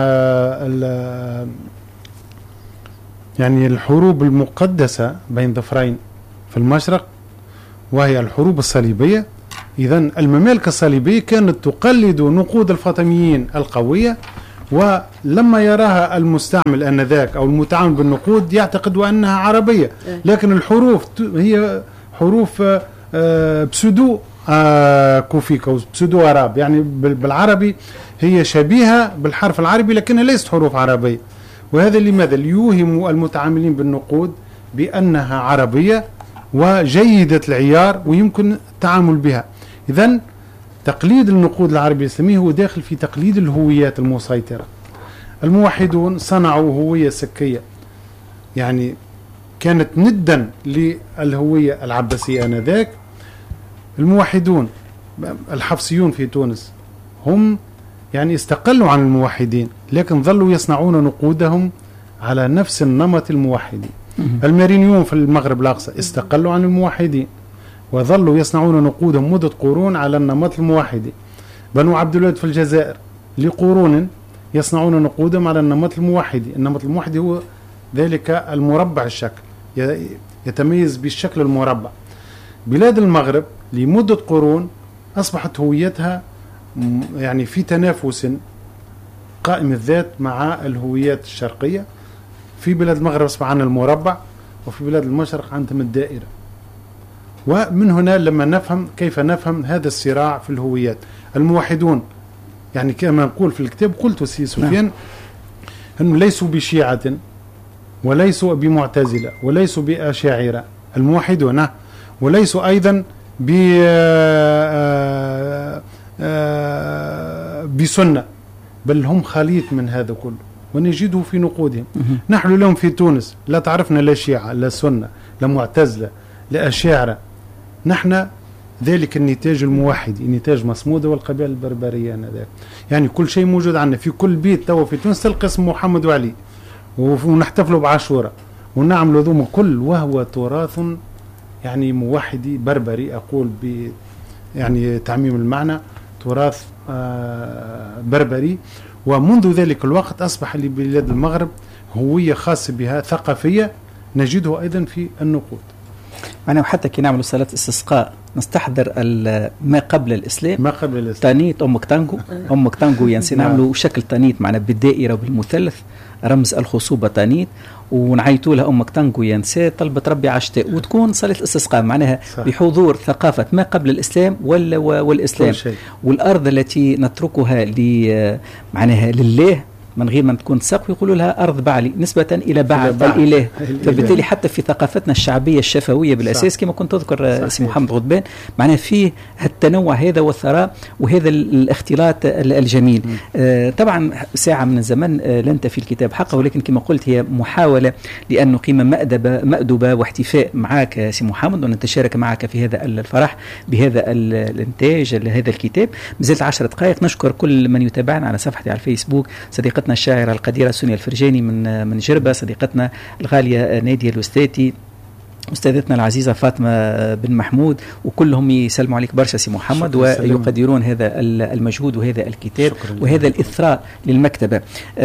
يعني الحروب المقدسة بين ظفرين في المشرق وهي الحروب الصليبية. إذن الممالك الصليبية كانت تقلد نقود الفاطميين القوية، ولما يراها المستعمل آنذاك أو المتعامل بالنقود يعتقد أنها عربية، لكن الحروف هي حروف بسودو كوفيك أو بسودو عرب، يعني بالعربي هي شبيهة بالحرف العربي لكنها ليست حروف عربية. وهذا لماذا؟ ليوهم المتعاملين بالنقود بأنها عربية وجيدة العيار ويمكن التعامل بها. إذن تقليد النقود العربية الإسلامية هو داخل في تقليد الهويات المسيطرة. الموحدون صنعوا هوية سكية يعني كانت ندا للهوية العباسية آنذاك. الموحدون الحفصيون في تونس هم يعني استقلوا عن الموحدين، لكن ظلوا يصنعون نقودهم على نفس النمط الموحدي. المارينيون في المغرب الأقصى استقلوا عن الموحدين وظلوا يصنعون نقودهم مدة قرون على النمط الموحدي. بنو عبد الود في الجزائر لقرون يصنعون نقودهم على النمط الموحدي. النمط الموحدي هو ذلك المربع الشكل، يتميز بالشكل المربع. بلاد المغرب لمدة قرون أصبحت هويتها يعني في تنافس قائم الذات مع الهويات الشرقية. في بلاد المغرب أصبح عن المربع، وفي بلاد المشرق عندهم الدائرة. ومن هنا لما نفهم كيف نفهم هذا الصراع في الهويات. الموحدون يعني كما نقول في الكتاب، قلت سي سفيان، أنهم ليسوا بشيعة وليسوا بمعتزلة وليسوا بأشاعرة الموحدون، وليسوا أيضا بسنة، بل هم خليط من هذا كله ونجده في نقودهم. نحن اليوم في تونس لا تعرفنا لا شيعة لا سنة لا معتزلة لا أشاعرة، نحن ذلك النتاج الموحدي، نتاج مصمودة والقبائل البربرية. يعني كل شيء موجود عندنا في كل بيت توا في تونس تلقى اسم محمد وعلي، ونحتفلوا بعاشوراء ونعملوا ذوم كل، وهو تراث يعني موحدي بربري، أقول ب يعني تعميم المعنى، تراث آه بربري. ومنذ ذلك الوقت أصبح لبلاد المغرب هوية خاصة بها ثقافية، نجده أيضا في النقود. أنا وحتى كي نعمل صلاة استسقاء نستحضر ما قبل الإسلام، ما قبل الإسلام تانيت أمك تانجو أمك تانجو يعني نعملوا شكل تانيت معنا بالدائرة وبالمثلث رمز الخصوبة تانيت، ونعيتوا لها أمك تانجو ينسى طلبت ربي عشتاء، وتكون صلاة استسقاء معناها صح. بحضور ثقافة ما قبل الإسلام ولا والإسلام، والأرض التي نتركها ل معناها لله من غير ما تكون سقف يقولوا لها أرض بعلي نسبة إلى بعل الإله. فبالتالي حتى في ثقافتنا الشعبية الشفوية بالأساس كما كنت تذكر سي محمد غضبان معناه فيه التنوع هذا والثراء وهذا الاختلاط الجميل. آه طبعا ساعة من الزمن آه لن تفي الكتاب حقه، ولكن كما قلت هي محاولة لأن نقيم مأدبة مأدبة واحتفاء معك سي محمد، ونتشارك معك في هذا الفرح بهذا الانتاج لهذا الكتاب. مازالت عشر دقائق. نشكر كل من يتابعنا على صفحتي على الفيسبوك، صديقتنا الشاعرة القديرة سونيا الفرجاني من من جربة، صديقتنا الغالية نادية الوستاتي، أستاذتنا العزيزة فاطمة بن محمود، وكلهم يسلموا عليك برشا سي محمد ويقدرون هذا المجهود وهذا الكتاب وهذا الإثراء للمكتبة.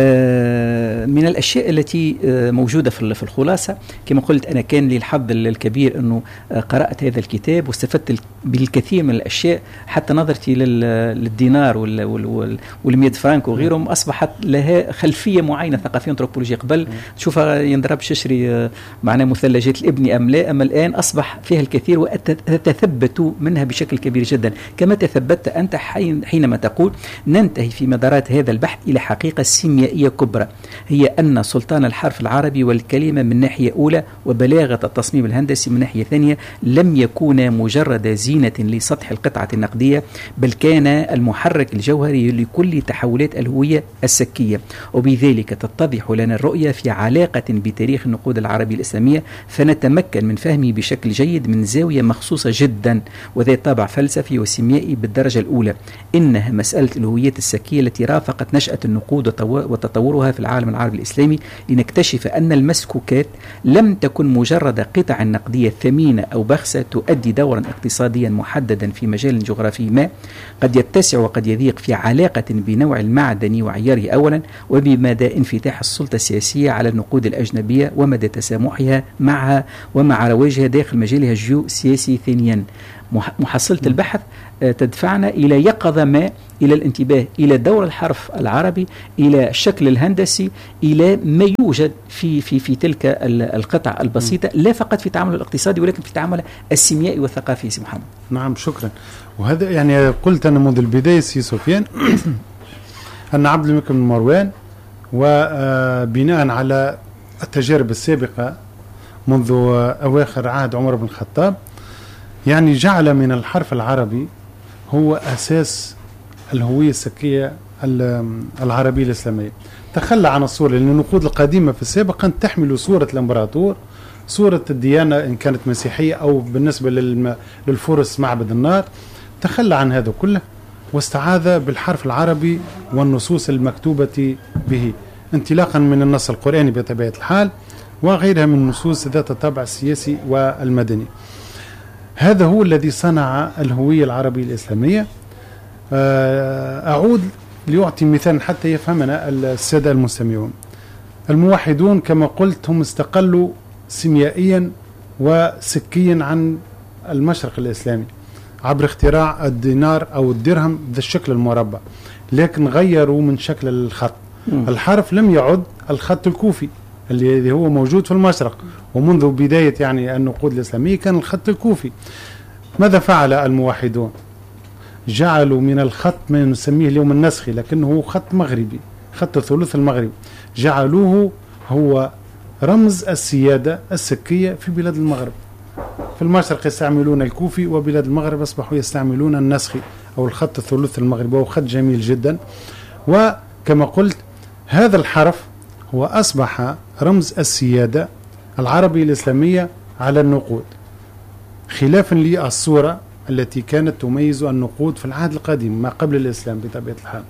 من الأشياء التي موجودة في الخلاصة كما قلت أنا كان لي الحظ الكبير أنه قرأت هذا الكتاب واستفدت بالكثير من الأشياء، حتى نظرتي للدينار والمية فرانك وغيرهم أصبحت لها خلفية معينة ثقافية أنثروبولوجية. قبل تشوفها ينضرب ششري معناه مثلجات الابن أم لا، أما الآن أصبح فيها الكثير وأتثبت منها بشكل كبير جدا، كما تثبت أنت حينما تقول ننتهي في مدارات هذا البحث إلى حقيقة سيميائية كبرى، هي أن سلطان الحرف العربي والكلمة من ناحية أولى وبلاغة التصميم الهندسي من ناحية ثانية لم يكون مجرد زينة لسطح القطعة النقدية، بل كان المحرك الجوهري لكل تحولات الهوية السكية. وبذلك تتضح لنا الرؤية في علاقة بتاريخ النقود العربي الإسلامية، فنتمكن من فهمه بشكل جيد من زاوية مخصوصة جدا وذات طابع فلسفي وسيميائي بالدرجة الأولى. إنها مسألة الهويات السكية التي رافقت نشأة النقود وتطورها في العالم العربي الإسلامي، لنكتشف أن المسكوكات لم تكن مجرد قطع نقدية ثمينة أو بخسة تؤدي دورا اقتصاديا محددا في مجال جغرافي ما قد يتسع وقد يضيق في علاقة بنوع المعدن وعياره أولا، وبمدى انفتاح السلطة السياسية على النقود الأجنبية ومدى تسامحها معها ومع رواجها داخل مجالها الجيوسياسي ثانيا. محصلة البحث تدفعنا إلى يقظة ما، إلى الانتباه إلى دور الحرف العربي، إلى الشكل الهندسي، إلى ما يوجد في في في تلك القطع البسيطة، لا فقط في تعامل الاقتصادي ولكن في تعامل السيميائي والثقافي. سي محمد. نعم شكرا. وهذا يعني قلت أنا منذ البداية سي سفيان أن عبد الملك بن مروان وبناء على التجارب السابقة منذ أواخر عهد عمر بن الخطاب يعني جعل من الحرف العربي هو أساس الهوية السكية العربية الإسلامية. تخلى عن الصورة، لأن النقود القديمة في السابق كانت تحمل صورة الإمبراطور، صورة الديانة إن كانت مسيحية أو بالنسبة للفرس معبد النار. تخلى عن هذا كله واستعاذ بالحرف العربي والنصوص المكتوبة به، انطلاقا من النص القرآني بطبيعة الحال وغيرها من النصوص ذات الطابع السياسي والمدني. هذا هو الذي صنع الهوية العربية الإسلامية. أعود ليعطي مثال حتى يفهمنا السادة المستمعون. الموحدون كما قلت هم استقلوا سيميائيا وسكيا عن المشرق الإسلامي عبر اختراع الدينار أو الدرهم ذا الشكل المربع، لكن غيروا من شكل الخط. م. الحرف لم يعد الخط الكوفي اللي هو موجود في المشرق، ومنذ بداية يعني النقود الإسلامية كان الخط الكوفي. ماذا فعل الموحدون؟ جعلوا من الخط ما نسميه اليوم النسخي، لكنه خط مغربي، خط الثلث المغربي، جعلوه هو رمز السيادة السكية في بلاد المغرب. في المشرق يستعملون الكوفي، وبلاد المغرب أصبحوا يستعملون النسخي أو الخط الثلث المغربي، وهو خط جميل جدا. وكما قلت هذا الحرف هو أصبح رمز السيادة العربية الإسلامية على النقود، خلافا للصورة التي كانت تميز النقود في العهد القديم ما قبل الإسلام بطبيعة الحال.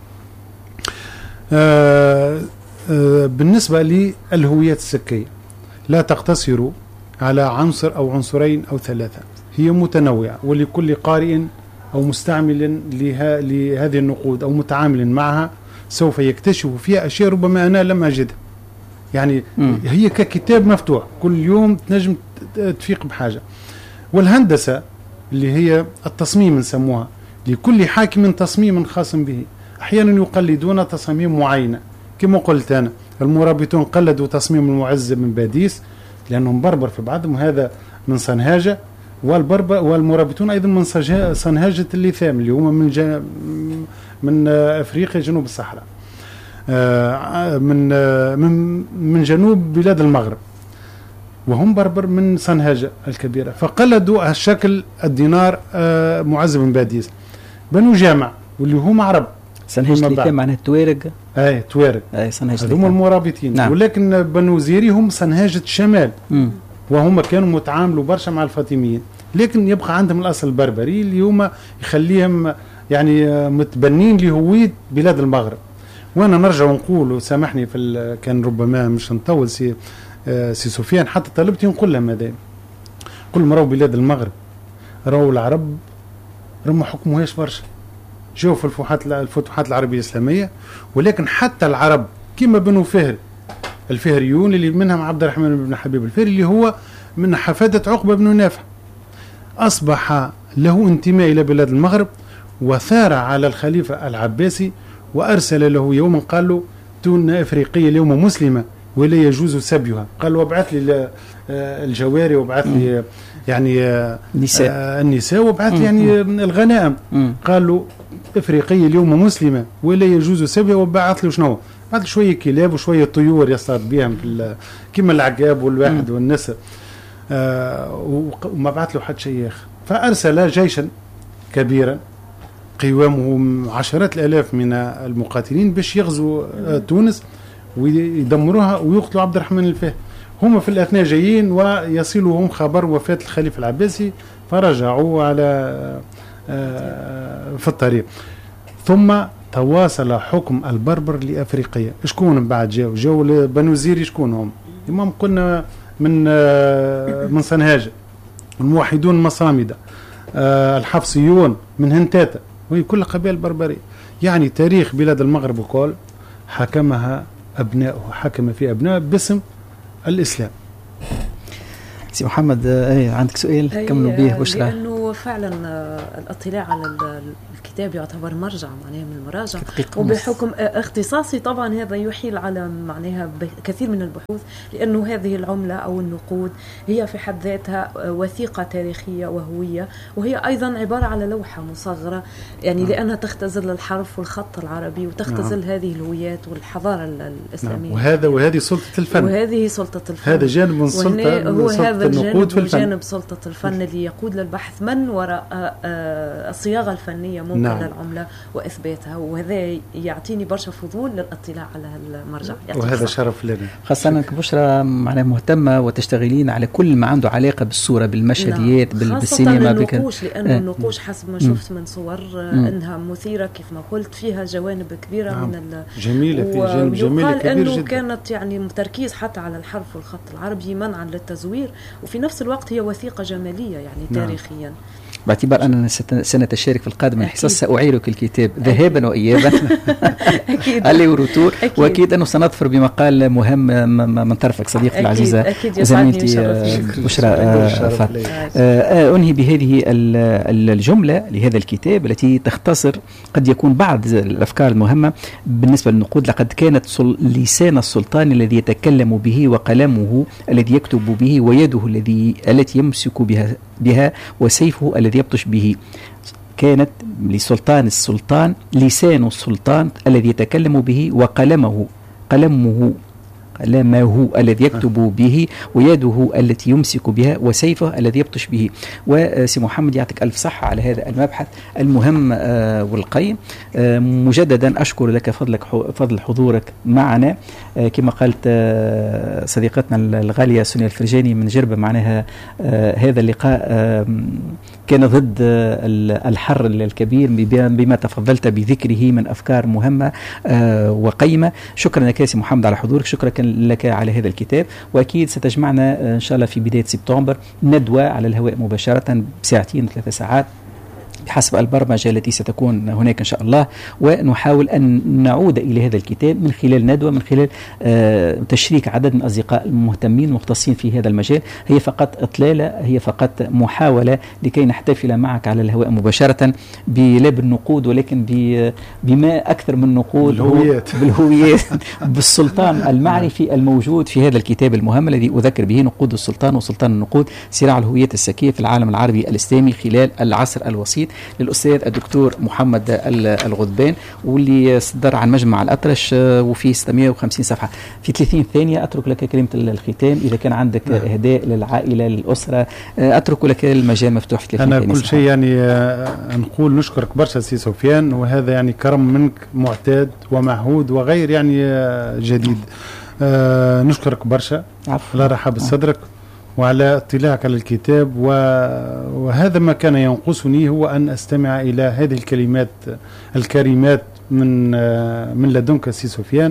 آه آه بالنسبة للهويات السكية لا تقتصر على عنصر أو عنصرين أو ثلاثة، هي متنوعة، ولكل قارئ أو مستعمل لها لهذه النقود أو متعامل معها سوف يكتشف فيها أشياء ربما أنا لم أجدها. يعني م. هي ككتاب مفتوح، كل يوم تنجم تفيق بحاجة. والهندسة اللي هي التصميم نسموها، لكل حاكم تصميم خاص به. أحيانا يقلدون تصاميم معينة، كما قلت أنا المرابطون قلدوا تصميم المعز من باديس لأنهم بربر في بعضهم، هذا من صنهاجة، والبربر والمرابطون أيضا من صنهاجة الليثام اللي هم من جا من أفريقيا جنوب الصحراء، من من من جنوب بلاد المغرب، وهم بربر من صنهاجة الكبيرة، فقلدوا الشكل الدينار معز بن باديس. بنو جامع واللي هم عرب، صنهاجة الليثام معناها توارق، اي توارق، اي صنهاجة هم المرابطين. نعم. ولكن بنو زيري هم صنهاجة الشمال، م. وهم كانوا متعاملوا برشا مع الفاطميين، لكن يبقى عندهم الأصل البربري اللي هم يخليهم يعني متبنين لهوية بلاد المغرب. وانا نرجع ونقول، سامحني في كان ربما مش نطول سي آه سي سفيان، حتى طلبت نقول لهم هذا، كل ما راهو بلاد المغرب راهو العرب رموا حكموهاش برشا، جاوا في الفتوحات الفتوحات العربية الإسلامية، ولكن حتى العرب كما بنو فهر الفهريون اللي منهم عبد الرحمن بن حبيب الفهري اللي هو من حفادة عقبة بن نافع، أصبح له انتماء إلى بلاد المغرب، وثار على الخليفة العباسي وأرسل له يوما قال له تون أفريقية اليوم مسلمة ولا يجوز سبيها، قال وابعث لي الجواري وابعث لي يعني النساء, النساء وابعث لي يعني الغنائم. قال له أفريقية اليوم مسلمة ولا يجوز سبيها، وبعث له شنو؟ بعث شوية كلاب وشوية طيور يصطاد بهم كما العقاب والواحد والنسر، آه وما بعث له حد شيء آخر. فأرسل جيشا كبيرا قوامه عشرات الآلاف من المقاتلين باش يغزوا آه تونس ويدمروها ويقتلوا عبد الرحمن الفهري. هم في الأثناء جايين ويصلهم خبر وفاة الخليفة العباسي، فرجعوا على آه في الطريق. ثم تواصل حكم البربر لأفريقيا. شكون بعد جاو؟ جاو بنو زيري. شكون هم؟ المهم قلنا من آه من صنهاجة، الموحدون مصامدة، آه الحفصيون من هنتاتا، وهي كل قبائل بربرية. يعني تاريخ بلاد المغرب وكل حكمها أبناؤه، حكم في أبناء باسم الإسلام. سي محمد، ايه عندك سؤال كملوا به بشرى؟ لأنه فعلا الاطلاع على الكتاب يعتبر مرجع معناها من المراجع، وبحكم اختصاصي طبعا هذا يحيل على معناها كثير من البحوث، لأنه هذه العملة أو النقود هي في حد ذاتها وثيقة تاريخية وهوية، وهي أيضا عبارة على لوحة مصغرة يعني نعم. لأنها تختزل الحرف والخط العربي وتختزل نعم. هذه الهويات والحضارة الإسلامية نعم. وهذا وهذه سلطة الفن، وهذه سلطة الفن، هذا جانب من سلطة هو هذا النقود في الفن، جانب سلطة الفن اللي يقود للبحث. من الفن وراء الصياغة الفنية ممكن نعم. للعملة وإثباتها، وهذا يعطيني برشا فضول للاطلاع على المرجع. وهذا شرف لنا، خاصة أنك بشرى معناها مهتمة وتشتغلين على كل ما عنده علاقة بالصورة بالمشهديات نعم. بالسينما خاصة النقوش، لأن آه. النقوش حسب ما شفت من صور آه. أنها مثيرة كيف ما قلت، فيها جوانب كبيرة نعم. من جميلة في جانب جميلة كبير أنه جدا. كانت يعني تركيز حتى على الحرف والخط العربي منعا للتزوير، وفي نفس الوقت هي وثيقة جمالية يعني نعم. تاريخيا. باعتبار أننا سنتشارك في القادم الحصص سأعيرك الكتاب ذهابا وإيابا علي وروتور، وأكيد أنه سنظفر بمقال مهم من طرفك صديقتي العزيزة زميلتي بشرى فاطمة. أنهي بهذه الجملة لهذا الكتاب التي تختصر قد يكون بعض الأفكار المهمة بالنسبة للنقود. لقد كانت لسان السلطان الذي يتكلم به، وقلمه الذي يكتب به، ويده الذي التي يمسك بها بها وسيفه الذي يبطش به. كانت لسلطان السلطان لسان السلطان الذي يتكلم به، وقلمه قلمه قلمه الذي يكتب به، ويده التي يمسك بها، وسيفه الذي يبطش به. وسي محمد يعطيك ألف صحة على هذا المبحث المهم والقيم. مجددا أشكر لك فضلك فضل حضورك معنا. كما قالت صديقتنا الغالية سونيا الفرجاني من جربة، معناها هذا اللقاء كان ضد الحر الكبير بما تفضلت بذكره من أفكار مهمة وقيمة. شكرا لك سي محمد على حضورك، شكرا لك على هذا الكتاب، وأكيد ستجمعنا إن شاء الله في بداية سبتمبر ندوة على الهواء مباشرة بساعتين ثلاثة ساعات بحسب البرمجة التي ستكون هناك إن شاء الله، ونحاول أن نعود إلى هذا الكتاب من خلال ندوة، من خلال آه تشريك عدد من الأصدقاء المهتمين المختصين في هذا المجال. هي فقط إطلالة، هي فقط محاولة لكي نحتفل معك على الهواء مباشرة لا بالنقود ولكن بما أكثر من نقود، بالهويات بالهويات بالسلطان المعرفي الموجود في هذا الكتاب المهم الذي أذكر به نقود السلطان وسلطان النقود، صراع الهويات السكية في العالم العربي الإسلامي خلال العصر الوسيط، للأستاذ الدكتور محمد الغذبان، واللي صدر عن مجمع الأطرش وفيه ستمائة وخمسين صفحة. في ثلاثين ثانية أترك لك كلمة الختام، إذا كان عندك نعم. إهداء للعائلة للأسرة، أترك لك المجال مفتوح في ثلاثين ثانية. أنا كل شيء يعني نقول نشكرك برشا سي سفيان، وهذا يعني كرم منك معتاد ومعهود وغير يعني جديد. آه نشكرك برشا على رحب صدرك وعلى اطلاعك على الكتاب، وهذا ما كان ينقصني هو أن أستمع إلى هذه الكلمات الكريمات من من لدنك سي سفيان،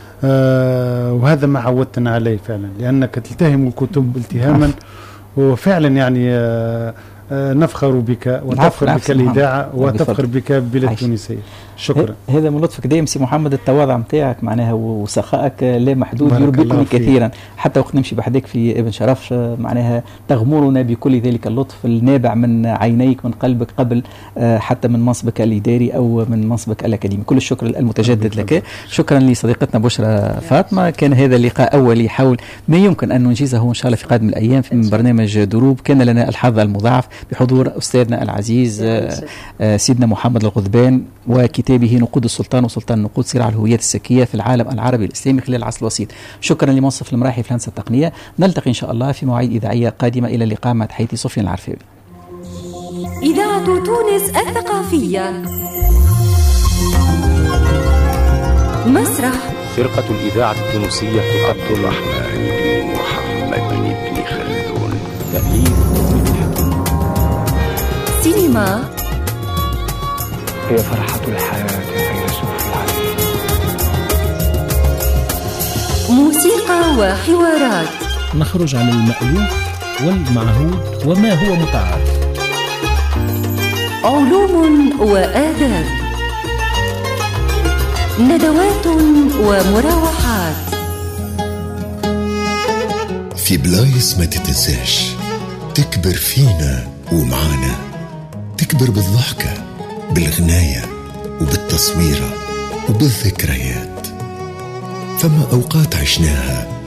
وهذا ما عودتنا عليه فعلا، لأنك تلتهم الكتب التهاما، وفعلا يعني نفخر بك وتفخر بك الإذاعة وتفخر بك البلاد التونسية. شكرا. هذا من لطفك دائما سي محمد، التواضع متاعك معناها وسخائك لا محدود يربكني كثيرا، حتى وقت نمشي بحدك في ابن شرف معناها تغمرنا بكل ذلك اللطف النابع من عينيك من قلبك، قبل حتى من منصبك الإداري أو من منصبك الأكاديمي. كل الشكر المتجدد لك. شكرا لصديقتنا بشرى فاطمة. كان هذا اللقاء أولي حول ما يمكن أن ننجزه إن شاء الله في قادم الأيام في برنامج دروب. كان لنا الحظ المضاعف بحضور أستاذنا العزيز سيدنا محمد الغذبان وكتابه نقود السلطان وسلطان النقود، صراع الهويات السكية في العالم العربي الإسلامي خلال العصر الوسيط. شكرا لمنصف المراحي في الهندسة التقنية. نلتقي إن شاء الله في مواعيد إذاعية قادمة. إلى اللقاء مع تحياتي سفيان العرفاوي. إذاعة تونس الثقافية. مسرح فرقة الإذاعة التونسية عبد الرحمن بن محمد بن خلدون. تأليف سينما. هي فرحة الحياة فيلسوف العالم. موسيقى وحوارات. نخرج عن المألوف والمعهود وما هو متعارف. علوم وآداب. ندوات ومراوحات. في بلايص ما تتنساش تكبر فينا ومعانا، تكبر بالضحكة بالغناية وبالتصويرة وبالذكريات. فما أوقات عشناها